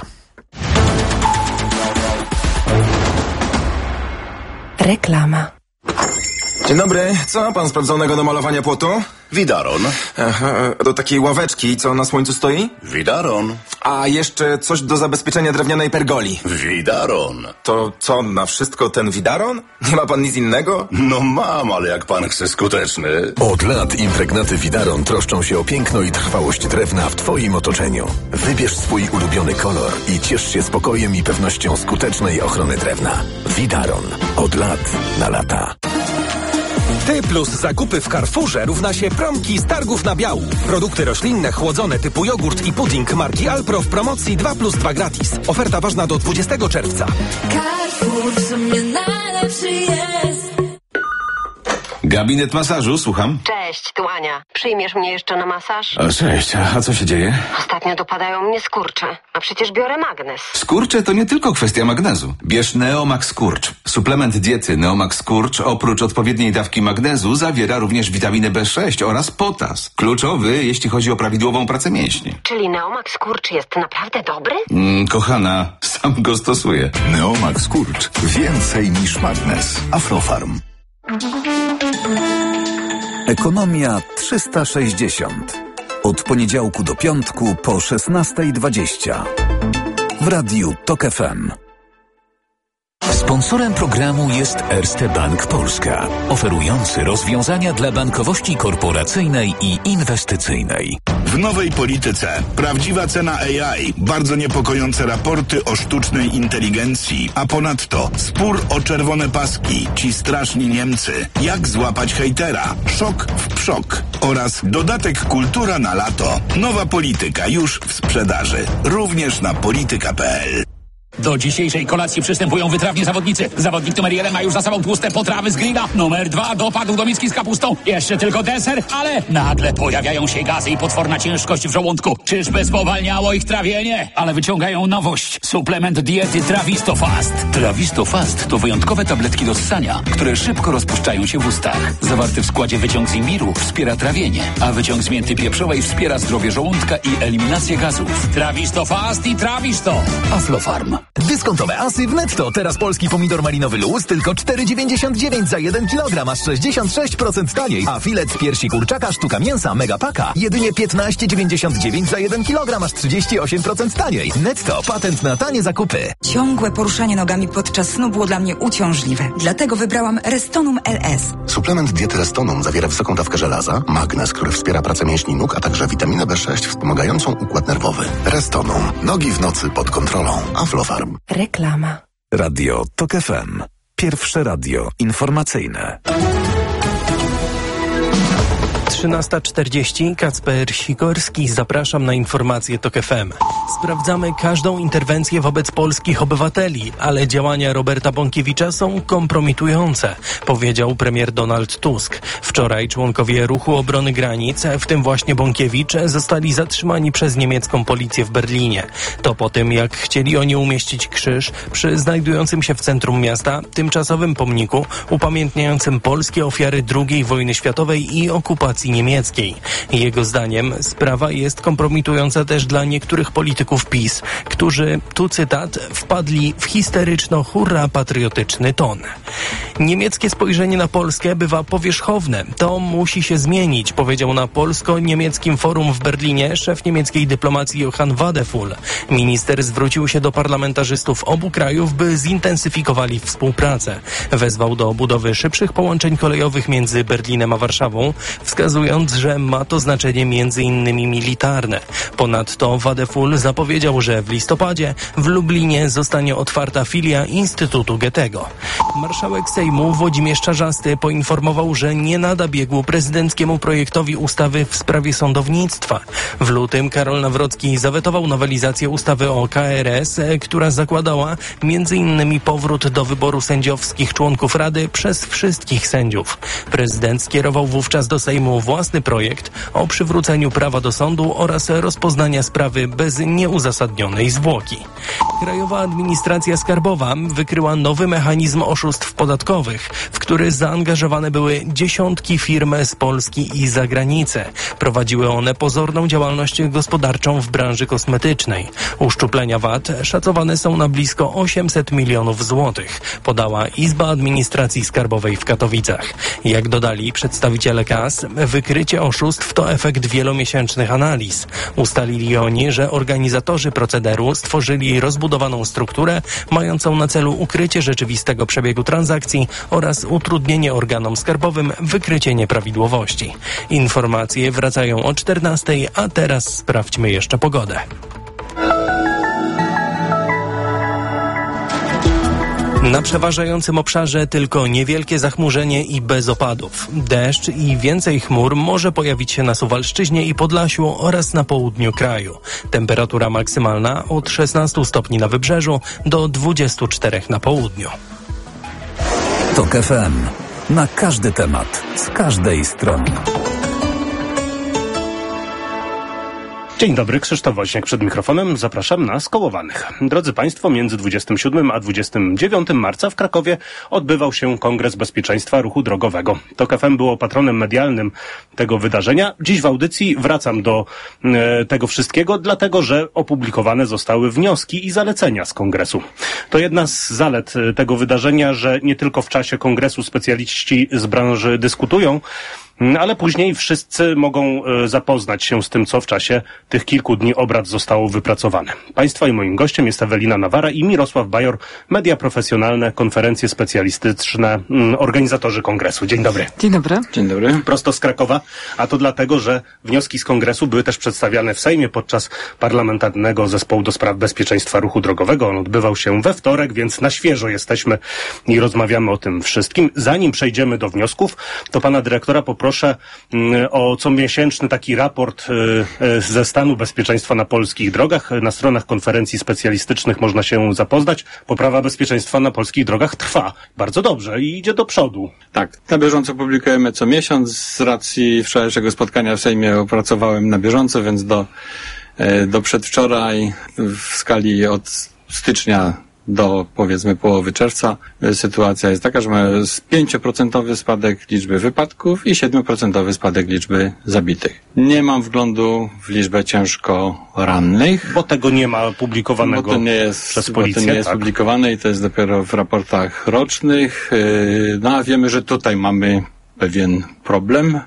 Reklama. Dzień dobry. Co ma pan sprawdzonego do malowania płotu? Widaron. Aha, do takiej ławeczki, co na słońcu stoi? Widaron. A jeszcze coś do zabezpieczenia drewnianej pergoli. Widaron. To co, na wszystko ten widaron? Nie ma pan nic innego? No mam, ale jak pan chce skuteczny. Od lat impregnaty Widaron troszczą się o piękno i trwałość drewna w twoim otoczeniu. Wybierz swój ulubiony kolor i ciesz się spokojem i pewnością skutecznej ochrony drewna. Widaron. Od lat na lata. Ty plus zakupy w Carrefourze równa się promki z targów na biału. Produkty roślinne chłodzone typu jogurt i pudding marki Alpro w promocji 2+2 gratis. Oferta ważna do 20 czerwca. Carrefour w sumie najlepszy jest. Gabinet masażu, słucham. Cześć, tu Ania. Przyjmiesz mnie jeszcze na masaż? Cześć, a co się dzieje? Ostatnio dopadają mnie skurcze, a przecież biorę magnez. Skurcze to nie tylko kwestia magnezu. Bierz Neomax Skurcz. Suplement diety Neomax Skurcz oprócz odpowiedniej dawki magnezu zawiera również witaminę B6 oraz potas. Kluczowy, jeśli chodzi o prawidłową pracę mięśni. Czyli Neomax Skurcz jest naprawdę dobry? Kochana, sam go stosuję. Neomax Skurcz. Więcej niż magnez. Aflofarm. Ekonomia 360. Od poniedziałku do piątku po 16:20. W Radiu Tok FM. Sponsorem programu jest Erste Bank Polska, oferujący rozwiązania dla bankowości korporacyjnej i inwestycyjnej. W nowej polityce prawdziwa cena AI, bardzo niepokojące raporty o sztucznej inteligencji, a ponadto spór o czerwone paski, ci straszni Niemcy, jak złapać hejtera, szok w przok oraz dodatek kultura na lato. Nowa polityka już w sprzedaży, również na polityka.pl. Do dzisiejszej kolacji przystępują wytrawni zawodnicy. Zawodnik numer 1 ma już za sobą tłuste potrawy z grilla. Numer 2 dopadł do miski z kapustą. Jeszcze tylko deser, ale nagle pojawiają się gazy i potworna ciężkość w żołądku. Czyżby spowalniało ich trawienie? Ale wyciągają nowość. Suplement diety Trawisto Fast. Trawisto Fast to wyjątkowe tabletki do ssania, które szybko rozpuszczają się w ustach. Zawarty w składzie wyciąg z imbiru wspiera trawienie, a wyciąg z mięty pieprzowej wspiera zdrowie żołądka i eliminację gazów. Trawisto Fast i Trawisto. Aflofarm. Dyskontowe asy w Netto. Teraz polski pomidor malinowy luz tylko 4,99 za 1 kg, aż 66% taniej. A filet z piersi kurczaka sztuka mięsa Megapaka jedynie 15,99 za 1 kg, aż 38% taniej. Netto. Patent na tanie zakupy. Ciągłe poruszanie nogami podczas snu było dla mnie uciążliwe. Dlatego wybrałam Restonum LS. Suplement diety Restonum zawiera wysoką dawkę żelaza, magnez, który wspiera pracę mięśni nóg, a także witaminę B6 wspomagającą układ nerwowy. Restonum. Nogi w nocy pod kontrolą. Aflofarm. Reklama. Radio TOK FM. Pierwsze radio informacyjne. 13:40. Kacper Sikorski. Zapraszam na informacje TOK FM. Sprawdzamy każdą interwencję wobec polskich obywateli, ale działania Roberta Bąkiewicza są kompromitujące, powiedział premier Donald Tusk. Wczoraj członkowie Ruchu Obrony Granic, w tym właśnie Bąkiewicz, zostali zatrzymani przez niemiecką policję w Berlinie. To po tym, jak chcieli oni umieścić krzyż przy znajdującym się w centrum miasta tymczasowym pomniku upamiętniającym polskie ofiary II wojny światowej i okupacji niemieckiej. Jego zdaniem sprawa jest kompromitująca też dla niektórych polityków PiS, którzy, tu cytat, wpadli w histeryczno-hurra patriotyczny ton. Niemieckie spojrzenie na Polskę bywa powierzchowne. To musi się zmienić, powiedział na polsko-niemieckim forum w Berlinie szef niemieckiej dyplomacji Johann Wadefull. Minister zwrócił się do parlamentarzystów obu krajów, by zintensyfikowali współpracę. Wezwał do budowy szybszych połączeń kolejowych między Berlinem a Warszawą, wskazując, że ma to znaczenie m.in. militarne. Ponadto Wadefull zapowiedział, że w listopadzie w Lublinie zostanie otwarta filia Instytutu Goethego. Marszałek Sejmu Włodzimierz Czarzasty poinformował, że nie nada biegu prezydenckiemu projektowi ustawy w sprawie sądownictwa. W lutym Karol Nawrocki zawetował nowelizację ustawy o KRS, która zakładała m.in. powrót do wyboru sędziowskich członków Rady przez wszystkich sędziów. Prezydent skierował wówczas do Sejmu własny projekt o przywróceniu prawa do sądu oraz rozpoznania sprawy bez nieuzasadnionej zwłoki. Krajowa Administracja Skarbowa wykryła nowy mechanizm oszustw podatkowych, w który zaangażowane były dziesiątki firm z Polski i zagranicy. Prowadziły one pozorną działalność gospodarczą w branży kosmetycznej. Uszczuplenia VAT szacowane są na blisko 800 milionów złotych, podała Izba Administracji Skarbowej w Katowicach. Jak dodali przedstawiciele KAS, wykrycie oszustw to efekt wielomiesięcznych analiz. Ustalili oni, że organizatorzy procederu stworzyli rozbudowaną strukturę mającą na celu ukrycie rzeczywistego przebiegu transakcji oraz utrudnienie organom skarbowym wykrycie nieprawidłowości. Informacje wracają o 14:00, a teraz sprawdźmy jeszcze pogodę. Na przeważającym obszarze tylko niewielkie zachmurzenie i bez opadów. Deszcz i więcej chmur może pojawić się na Suwalszczyźnie i Podlasiu oraz na południu kraju. Temperatura maksymalna od 16 stopni na wybrzeżu do 24 na południu. TOK FM. Na każdy temat, z każdej strony. Dzień dobry, Krzysztof Woźniak przed mikrofonem. Zapraszam na Skołowanych. Drodzy Państwo, między 27 a 29 marca w Krakowie odbywał się Kongres Bezpieczeństwa Ruchu Drogowego. TOK FM było patronem medialnym tego wydarzenia. Dziś w audycji wracam do tego wszystkiego, dlatego że opublikowane zostały wnioski i zalecenia z kongresu. To jedna z zalet tego wydarzenia, że nie tylko w czasie kongresu specjaliści z branży dyskutują, ale później wszyscy mogą zapoznać się z tym, co w czasie tych kilku dni obrad zostało wypracowane. Państwa i moim gościem jest Ewelina Nawara i Mirosław Bajor, media profesjonalne, konferencje specjalistyczne, organizatorzy kongresu. Dzień dobry. Dzień dobry. Dzień dobry. Prosto z Krakowa, a to dlatego, że wnioski z kongresu były też przedstawiane w Sejmie podczas Parlamentarnego Zespołu do Spraw Bezpieczeństwa Ruchu Drogowego. On odbywał się we wtorek, więc na świeżo jesteśmy i rozmawiamy o tym wszystkim. Zanim przejdziemy do wniosków, to pana dyrektora poproszę poproszę o comiesięczny taki raport ze stanu bezpieczeństwa na polskich drogach. Na stronach konferencji specjalistycznych można się zapoznać. Poprawa bezpieczeństwa na polskich drogach trwa bardzo dobrze i idzie do przodu. Tak, na bieżąco publikujemy co miesiąc. Z racji wczorajszego spotkania w Sejmie opracowałem na bieżąco, więc do przedwczoraj w skali od stycznia do powiedzmy połowy czerwca sytuacja jest taka, że mamy 5% spadek liczby wypadków i 7% spadek liczby zabitych. Nie mam wglądu w liczbę ciężko rannych. Bo tego nie ma publikowanego przez policję. Bo to nie jest publikowane i to jest dopiero w raportach rocznych. No a wiemy, że tutaj mamy pewien problem.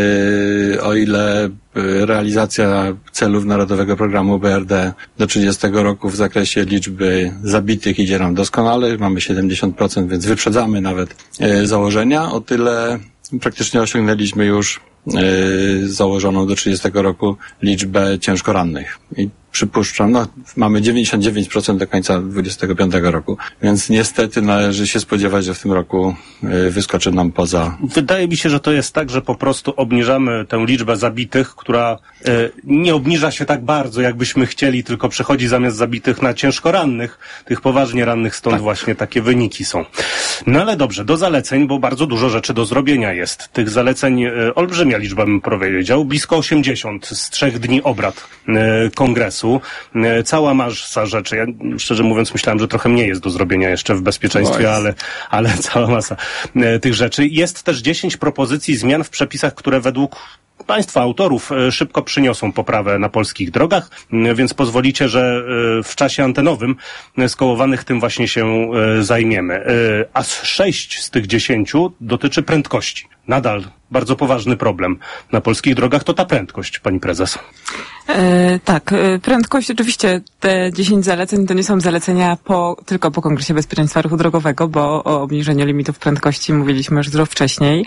O ile realizacja celów Narodowego Programu BRD do 30 roku w zakresie liczby zabitych idzie nam doskonale, mamy 70%, więc wyprzedzamy nawet założenia, o tyle praktycznie osiągnęliśmy już założoną do 30 roku liczbę ciężko rannych. I przypuszczam, mamy 99% do końca 25 roku, więc niestety należy się spodziewać, że w tym roku wyskoczy nam poza. Wydaje mi się, że to jest tak, że po prostu obniżamy tę liczbę zabitych, która nie obniża się tak bardzo, jakbyśmy chcieli, tylko przechodzi zamiast zabitych na ciężko rannych, tych poważnie rannych, stąd właśnie takie wyniki są. No ale dobrze, do zaleceń, bo bardzo dużo rzeczy do zrobienia jest. Tych zaleceń olbrzymia liczba, bym powiedział, blisko 80 z 3 dni obrad kongresu. Cała masa rzeczy. Ja szczerze mówiąc myślałem, że trochę mniej jest do zrobienia jeszcze w bezpieczeństwie, ale cała masa tych rzeczy. Jest też 10 propozycji zmian w przepisach, które według Państwa autorów szybko przyniosą poprawę na polskich drogach, więc pozwolicie, że w czasie antenowym Skołowanych tym właśnie się zajmiemy. Aż 6 z tych 10 dotyczy prędkości. Nadal bardzo poważny problem na polskich drogach to ta prędkość, pani prezes. Tak, prędkość oczywiście, te 10 zaleceń to nie są zalecenia tylko po Kongresie Bezpieczeństwa Ruchu Drogowego, bo o obniżeniu limitów prędkości mówiliśmy już dużo wcześniej.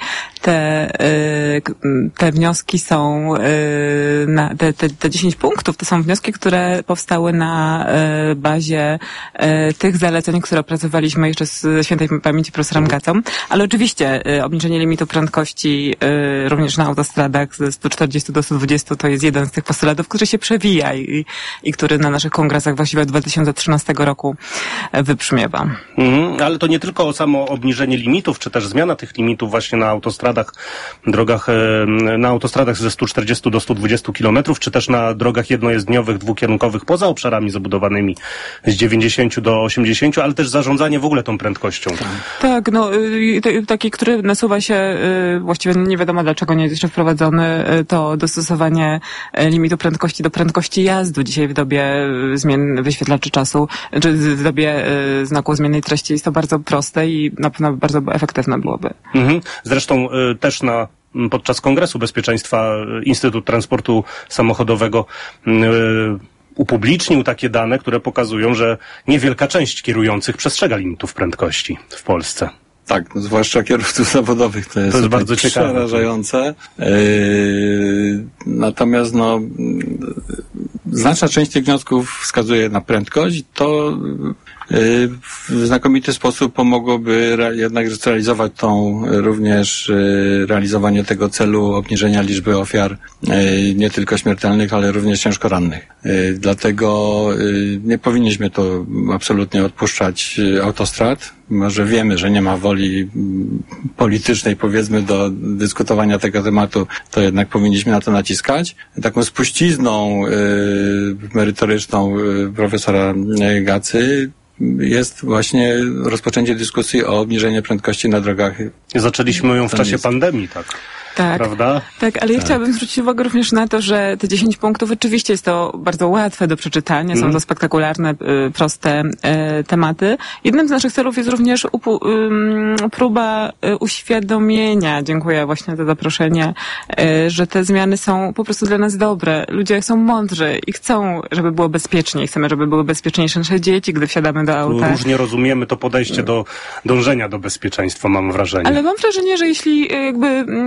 Te wnioski są, te 10 punktów to są wnioski, które powstały na bazie tych zaleceń, które opracowaliśmy jeszcze z świętej pamięci profesorem Gacą, ale oczywiście obniżenie limitu prędkości również na autostradach ze 140 do 120 to jest jeden z tych postulatów, który się przewija i który na naszych kongresach właściwie od 2013 roku wybrzmiewa. Ale to nie tylko samo obniżenie limitów, czy też zmiana tych limitów właśnie na autostradach, na autostradach ze 140 do 120 km, czy też na drogach jednojezdniowych, dwukierunkowych poza obszarami zabudowanymi z 90 do 80, ale też zarządzanie w ogóle tą prędkością. Tak, taki, który nasuwa się, właściwie nie wiadomo dlaczego nie jest jeszcze wprowadzony, to dostosowanie limitu prędkości do prędkości jazdy. Dzisiaj w dobie zmian wyświetlaczy czasu, czy w dobie znaku zmiennej treści jest to bardzo proste i na pewno bardzo efektywne byłoby. Zresztą też podczas Kongresu Bezpieczeństwa Instytut Transportu Samochodowego upublicznił takie dane, które pokazują, że niewielka część kierujących przestrzega limitów prędkości w Polsce. Tak, zwłaszcza kierowców zawodowych, to jest bardzo ciekawe, przerażające. Natomiast znaczna część tych wniosków wskazuje na prędkość, to w znakomity sposób pomogłoby jednak zrealizować również realizowanie tego celu obniżenia liczby ofiar nie tylko śmiertelnych, ale również ciężko rannych. Dlatego nie powinniśmy to absolutnie odpuszczać autostrad. Może wiemy, że nie ma woli politycznej, powiedzmy, do dyskutowania tego tematu, to jednak powinniśmy na to naciskać. Taką spuścizną merytoryczną profesora Gacy jest właśnie rozpoczęcie dyskusji o obniżeniu prędkości na drogach. Zaczęliśmy ją w czasie pandemii, tak? Tak, prawda? Tak, ale ja chciałabym zwrócić uwagę również na to, że te 10 punktów oczywiście jest to bardzo łatwe do przeczytania, są to spektakularne, proste tematy. Jednym z naszych celów jest również próba uświadomienia, dziękuję właśnie za zaproszenie, że te zmiany są po prostu dla nas dobre. Ludzie są mądrzy i chcą, żeby było bezpiecznie. Chcemy, żeby były bezpieczniejsze nasze dzieci, gdy wsiadamy do auta. Różnie rozumiemy to podejście do dążenia do bezpieczeństwa, mam wrażenie. Ale mam wrażenie, że jeśli każdy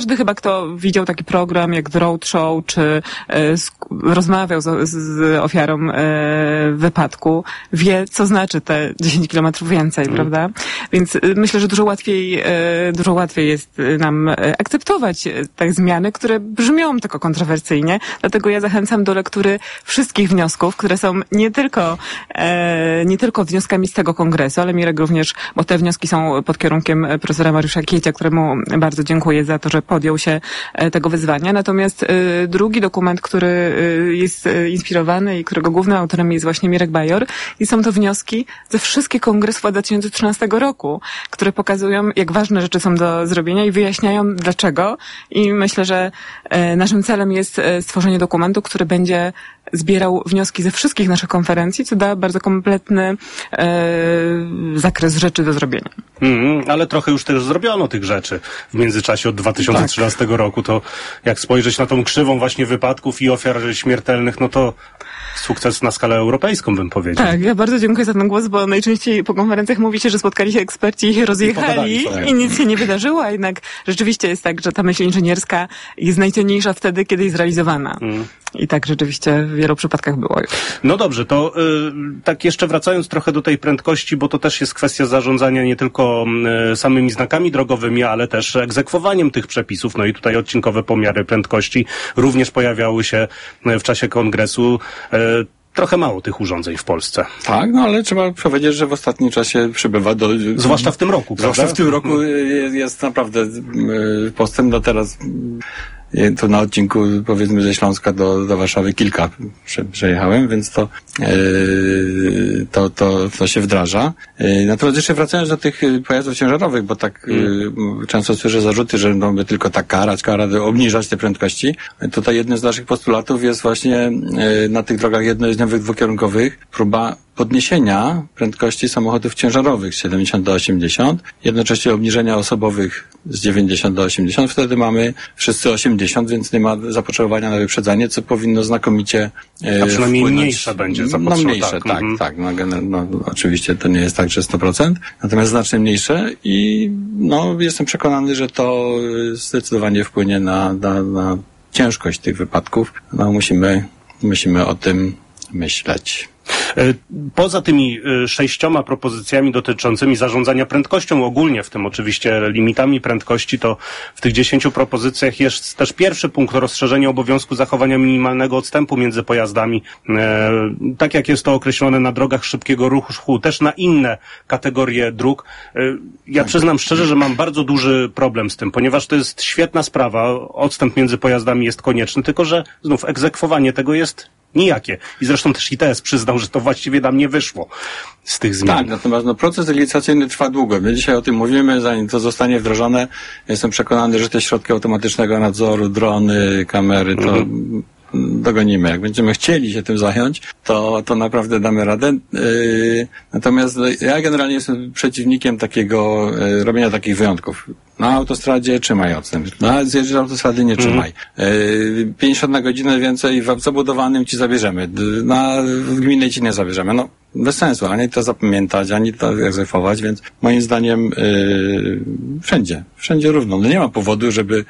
każdy chyba, kto widział taki program jak The Road Show, czy rozmawiał z ofiarą wypadku, wie, co znaczy te 10 kilometrów więcej, prawda? Więc myślę, że dużo łatwiej jest nam akceptować te zmiany, które brzmią tylko kontrowersyjnie. Dlatego ja zachęcam do lektury wszystkich wniosków, które są nie tylko wnioskami z tego kongresu, ale Mirek również, bo te wnioski są pod kierunkiem profesora Mariusza Kiecia, któremu bardzo dziękuję za to, że podjął się tego wyzwania. Natomiast drugi dokument, który jest inspirowany i którego głównym autorem jest właśnie Mirek Bajor, i są to wnioski ze wszystkich kongresów od 2013 roku, które pokazują, jak ważne rzeczy są do zrobienia i wyjaśniają dlaczego. I myślę, że naszym celem jest stworzenie dokumentu, który będzie zbierał wnioski ze wszystkich naszych konferencji, co da bardzo kompletny zakres rzeczy do zrobienia. Ale trochę już też zrobiono tych rzeczy w międzyczasie od 2013 roku. To jak spojrzeć na tą krzywą właśnie wypadków i ofiar śmiertelnych, no to sukces na skalę europejską, bym powiedział. Tak, ja bardzo dziękuję za ten głos, bo najczęściej po konferencjach mówi się, że spotkali się eksperci i się rozjechali i nic się nie wydarzyło, a jednak rzeczywiście jest tak, że ta myśl inżynierska jest najcenniejsza wtedy, kiedy jest zrealizowana. I tak rzeczywiście w wielu przypadkach było już. No dobrze, to tak jeszcze wracając trochę do tej prędkości, bo to też jest kwestia zarządzania nie tylko samymi znakami drogowymi, ale też egzekwowaniem tych przepisów. No i tutaj odcinkowe pomiary prędkości również pojawiały się w czasie kongresu. Trochę mało tych urządzeń w Polsce. Tak, no ale trzeba powiedzieć, że w ostatnim czasie przybywa zwłaszcza w tym roku, prawda? Zwłaszcza w tym roku jest naprawdę postęp. No teraz tu na odcinku, powiedzmy, ze Śląska do Warszawy kilka przejechałem, więc to się wdraża. Natomiast jeszcze wracając do tych pojazdów ciężarowych, bo tak często słyszę zarzuty, że by tylko tak karać, obniżać te prędkości. Tutaj jednym z naszych postulatów jest właśnie na tych drogach jednojezdniowych, dwukierunkowych próba podniesienia prędkości samochodów ciężarowych z 70 do 80, jednocześnie obniżenia osobowych z 90 do 80. Wtedy mamy wszyscy 80, więc nie ma zapotrzebowania na wyprzedzanie, co powinno znakomicie a przynajmniej mniejsze będzie zapotrzebowanie. No mniejsze, tak. No, oczywiście to nie jest tak, że 100%, natomiast znacznie mniejsze i jestem przekonany, że to zdecydowanie wpłynie na ciężkość tych wypadków. Musimy o tym myśleć. Poza tymi 6 propozycjami dotyczącymi zarządzania prędkością ogólnie, w tym oczywiście limitami prędkości, to w tych 10 propozycjach jest też pierwszy punkt, rozszerzenie obowiązku zachowania minimalnego odstępu między pojazdami. Tak jak jest to określone na drogach szybkiego ruchu, też na inne kategorie dróg. Ja przyznam szczerze, że mam bardzo duży problem z tym, ponieważ to jest świetna sprawa, odstęp między pojazdami jest konieczny, tylko że znów egzekwowanie tego jest nijakie. I zresztą też ITS przyznał, że to właściwie nam nie wyszło z tych zmian. Tak, natomiast proces legislacyjny trwa długo. My dzisiaj o tym mówimy, zanim to zostanie wdrożone. Jestem przekonany, że te środki automatycznego nadzoru, drony, kamery, to dogonimy. Jak będziemy chcieli się tym zająć, to naprawdę damy radę. Natomiast ja generalnie jestem przeciwnikiem robienia takich wyjątków. Na autostradzie trzymaj odstęp. Na zjeżdżasz autostrady nie trzymaj. 50 na godzinę więcej w zabudowanym ci zabierzemy. W gminnej ci nie zabierzemy. No, bez sensu. Ani to zapamiętać, ani to egzekwować, więc moim zdaniem wszędzie równo. No nie ma powodu, żeby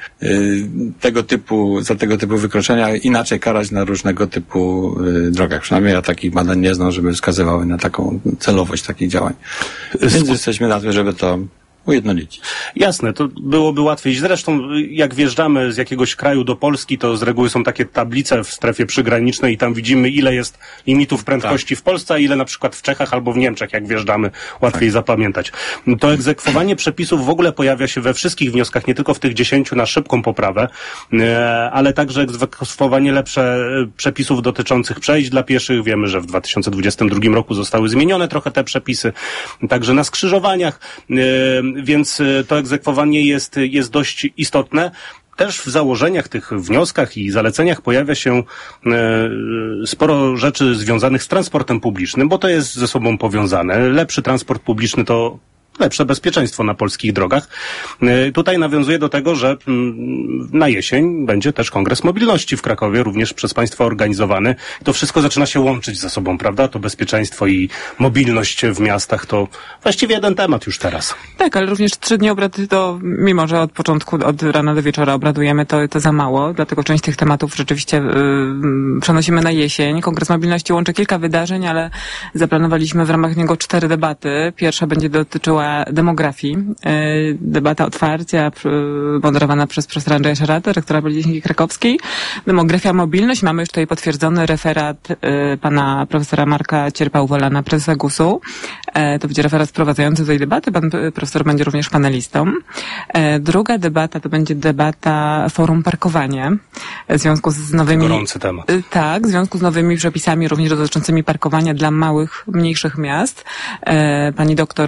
za tego typu wykroczenia inaczej karać na różnego typu drogach. Przynajmniej ja takich badań nie znam, żeby wskazywały na taką celowość takich działań. Więc jesteśmy na to, żeby to ujednolicić. Jasne, to byłoby łatwiej. Zresztą jak wjeżdżamy z jakiegoś kraju do Polski, to z reguły są takie tablice w strefie przygranicznej i tam widzimy, ile jest limitów prędkości w Polsce, a ile na przykład w Czechach albo w Niemczech, jak wjeżdżamy, łatwiej zapamiętać. To egzekwowanie przepisów w ogóle pojawia się we wszystkich wnioskach, nie tylko w tych 10 na szybką poprawę, ale także egzekwowanie lepsze przepisów dotyczących przejść dla pieszych. Wiemy, że w 2022 roku zostały zmienione trochę te przepisy, także na skrzyżowaniach, więc to egzekwowanie jest dość istotne. Też w założeniach, tych wnioskach i zaleceniach pojawia się sporo rzeczy związanych z transportem publicznym, bo to jest ze sobą powiązane. Lepszy transport publiczny to lepsze bezpieczeństwo na polskich drogach. Tutaj nawiązuję do tego, że na jesień będzie też Kongres Mobilności w Krakowie, również przez Państwa organizowany. To wszystko zaczyna się łączyć ze sobą, prawda? To bezpieczeństwo i mobilność w miastach to właściwie jeden temat już teraz. Tak, ale również 3 dni obrad to, mimo że od początku, od rana do wieczora obradujemy, to za mało, dlatego część tych tematów rzeczywiście przenosimy na jesień. Kongres Mobilności łączy kilka wydarzeń, ale zaplanowaliśmy w ramach niego 4 debaty. Pierwsza będzie dotyczyła demografii. Debata otwarcia moderowana przez profesora Andrzeja Szaratę, rektora Politechniki Krakowskiej. Demografia, mobilność. Mamy już tutaj potwierdzony referat pana profesora Marka Cierpa-Uwolana, prezesa GUS-u. To będzie referat wprowadzający do tej debaty. Pan profesor będzie również panelistą. Druga debata to będzie debata Forum Parkowanie. W związku z nowymi... Gorący temat. Tak, w związku z nowymi przepisami również dotyczącymi parkowania dla mniejszych miast. Pani doktor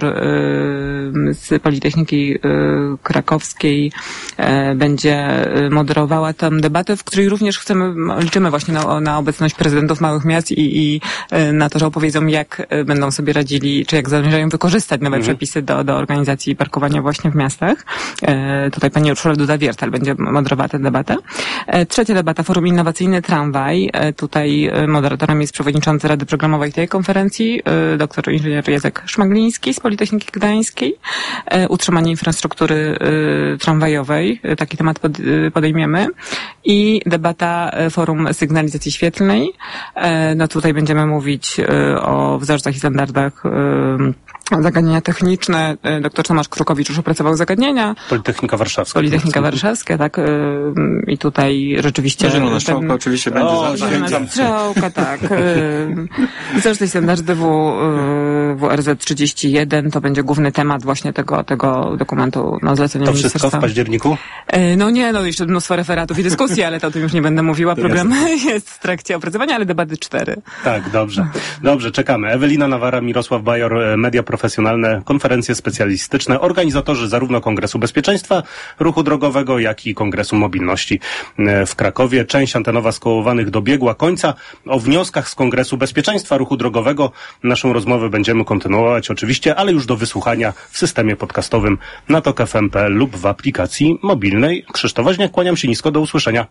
z Politechniki Krakowskiej będzie moderowała tę debatę, w której również liczymy właśnie na obecność prezydentów małych miast i na to, że opowiedzą, jak będą sobie radzili, czy jak zamierzają wykorzystać nowe przepisy do organizacji parkowania właśnie w miastach. Tutaj pani Urszula Duda-Wiertel będzie moderowała tę debatę. Trzecia debata, Forum Innowacyjny Tramwaj. Tutaj moderatorem jest przewodniczący Rady Programowej tej konferencji, doktor inżynier Jacek Szmagliński z Politechniki Gdańskiej. Utrzymanie infrastruktury tramwajowej. Taki temat podejmiemy. I debata Forum Sygnalizacji Świetlnej. No tutaj będziemy mówić o wzorcach i standardach zagadnienia techniczne. Doktor Tomasz Krukowicz już opracował zagadnienia. Politechnika Warszawska. Politechnika Warszawska, tak. I tutaj rzeczywiście... Zielona strzałka oczywiście będzie Zielona strzałka, tak. Zresztą standardy WRZ 31 to będzie główny temat właśnie tego dokumentu, zlecenia To wszystko w październiku? Jeszcze mnóstwo referatów i dyskusji, ale to o tym już nie będę mówiła. Program jest w trakcie opracowania, ale debaty 4. Tak, dobrze. Dobrze, czekamy. Ewelina Nawara, Mirosław Bajor, Media Profesjonalne, konferencje specjalistyczne, organizatorzy zarówno Kongresu Bezpieczeństwa Ruchu Drogowego, jak i Kongresu Mobilności w Krakowie. Część antenowa Skołowanych dobiegła końca. O wnioskach z Kongresu Bezpieczeństwa Ruchu Drogowego naszą rozmowę będziemy kontynuować oczywiście, ale już do wysłuchania w systemie podcastowym na tok.fm.pl lub w aplikacji mobilnej. Krzysztof Woźniak, kłaniam się nisko, do usłyszenia.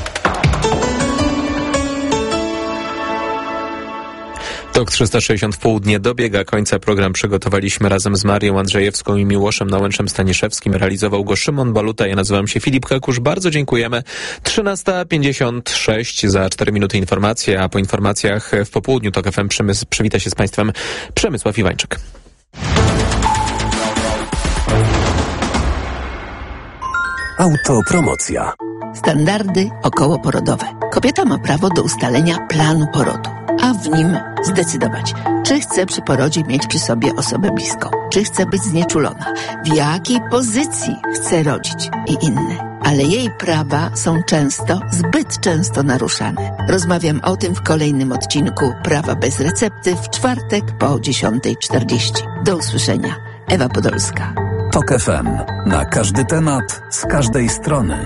TOK 360 w południe dobiega końca. Program przygotowaliśmy razem z Marią Andrzejewską i Miłoszem Nałęczem-Staniszewskim. Realizował go Szymon Baluta. Ja nazywam się Filip Kakusz. Bardzo dziękujemy. 13:56 za 4 minuty informacje, a po informacjach w popołudniu TOK FM przywita się z Państwem Przemysław Iwańczyk. Autopromocja. Standardy okołoporodowe. Kobieta ma prawo do ustalenia planu porodu, a w nim zdecydować, czy chce przy porodzie mieć przy sobie osobę bliską, czy chce być znieczulona, w jakiej pozycji chce rodzić i inne. Ale jej prawa są zbyt często naruszane. Rozmawiam o tym w kolejnym odcinku Prawa bez recepty w czwartek po 10:40. Do usłyszenia. Ewa Podolska. TOK FM. Na każdy temat, z każdej strony.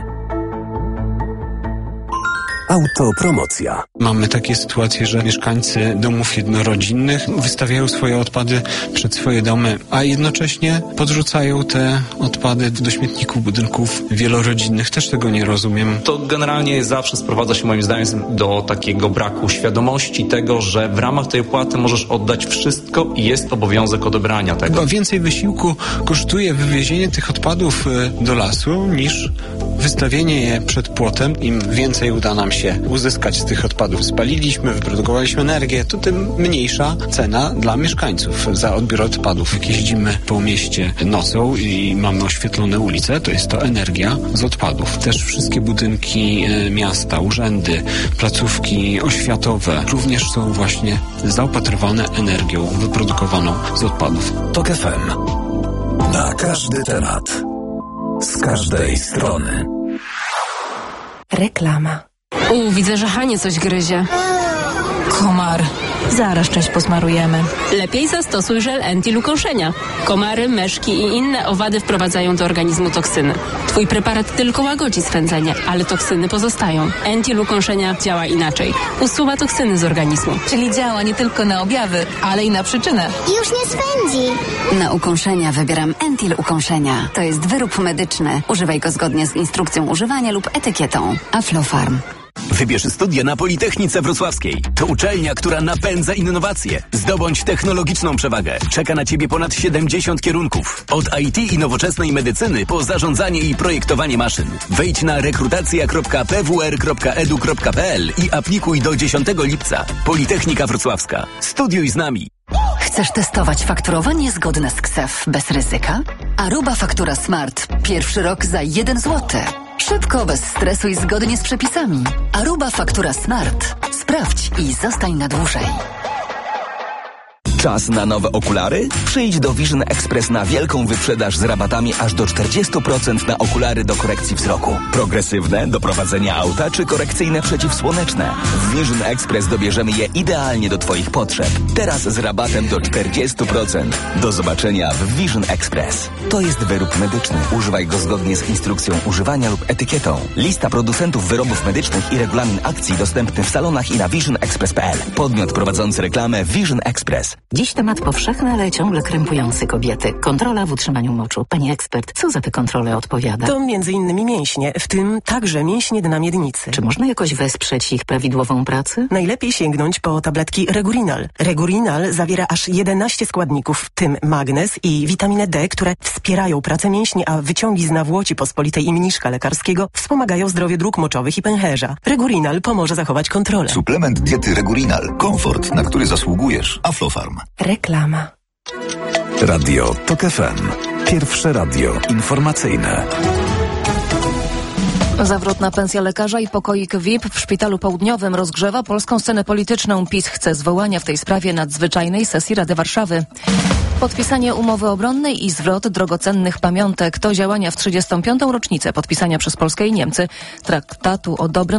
Autopromocja. Mamy takie sytuacje, że mieszkańcy domów jednorodzinnych wystawiają swoje odpady przed swoje domy, a jednocześnie podrzucają te odpady do śmietników budynków wielorodzinnych. Też tego nie rozumiem. To generalnie zawsze sprowadza się moim zdaniem do takiego braku świadomości tego, że w ramach tej opłaty możesz oddać wszystko i jest obowiązek odebrania tego. Chyba więcej wysiłku kosztuje wywiezienie tych odpadów do lasu niż wystawienie je przed płotem. Im więcej uda nam się uzyskać z tych odpadów. Spaliliśmy, wyprodukowaliśmy energię, to tym mniejsza cena dla mieszkańców za odbiór odpadów. Jak jeździmy po mieście nocą i mamy oświetlone ulice, to jest to energia z odpadów. Też wszystkie budynki miasta, urzędy, placówki oświatowe również są właśnie zaopatrywane energią wyprodukowaną z odpadów. TOK FM. Na każdy temat. Z każdej strony. Reklama. Widzę, że Hanie coś gryzie. Komar. Zaraz część posmarujemy. Lepiej zastosuj żel Entil ukąszenia. Komary, meszki i inne owady wprowadzają do organizmu toksyny. Twój preparat tylko łagodzi swędzenie, ale toksyny pozostają. Entil ukąszenia działa inaczej. Usuwa toksyny z organizmu. Czyli działa nie tylko na objawy, ale i na przyczynę. Już nie swędzi. Na ukąszenia wybieram Entil ukąszenia. To jest wyrób medyczny. Używaj go zgodnie z instrukcją używania lub etykietą. Aflofarm. Wybierz studia na Politechnice Wrocławskiej. To uczelnia, która napędza innowacje. Zdobądź technologiczną przewagę. Czeka na Ciebie ponad 70 kierunków. Od IT i nowoczesnej medycyny po zarządzanie i projektowanie maszyn. Wejdź na rekrutacja.pwr.edu.pl i aplikuj do 10 lipca. Politechnika Wrocławska. Studiuj z nami. Chcesz testować fakturowanie zgodne z KSEF bez ryzyka? Aruba Faktura Smart. Pierwszy rok za 1 zł. Szybko, bez stresu i zgodnie z przepisami. Aruba Faktura Smart. Sprawdź i zostań na dłużej. Czas na nowe okulary? Przyjdź do Vision Express na wielką wyprzedaż z rabatami aż do 40% na okulary do korekcji wzroku. Progresywne, do prowadzenia auta czy korekcyjne przeciwsłoneczne. W Vision Express dobierzemy je idealnie do Twoich potrzeb. Teraz z rabatem do 40%. Do zobaczenia w Vision Express. To jest wyrób medyczny. Używaj go zgodnie z instrukcją używania lub etykietą. Lista producentów wyrobów medycznych i regulamin akcji dostępny w salonach i na visionexpress.pl. Podmiot prowadzący reklamę Vision Express. Dziś temat powszechny, ale ciągle krępujący kobiety. Kontrola w utrzymaniu moczu. Pani ekspert, co za te kontrole odpowiada? To m.in. mięśnie, w tym także mięśnie dna miednicy. Czy można jakoś wesprzeć ich prawidłową pracę? Najlepiej sięgnąć po tabletki Regurinal. Regurinal zawiera aż 11 składników, w tym magnez i witaminę D, które wspierają pracę mięśni, a wyciągi z nawłoci pospolitej i mniszka lekarskiego wspomagają zdrowie dróg moczowych i pęcherza. Regurinal pomoże zachować kontrolę. Suplement diety Regurinal. Komfort, na który zasługujesz. Aflofarm. Reklama. Radio TOK FM. Pierwsze radio informacyjne. Zawrotna pensja lekarza i pokoik VIP w Szpitalu Południowym rozgrzewa polską scenę polityczną. PiS chce zwołania w tej sprawie nadzwyczajnej sesji Rady Warszawy. Podpisanie umowy obronnej i zwrot drogocennych pamiątek to działania w 35. rocznicę podpisania przez Polskę i Niemcy traktatu o dobrym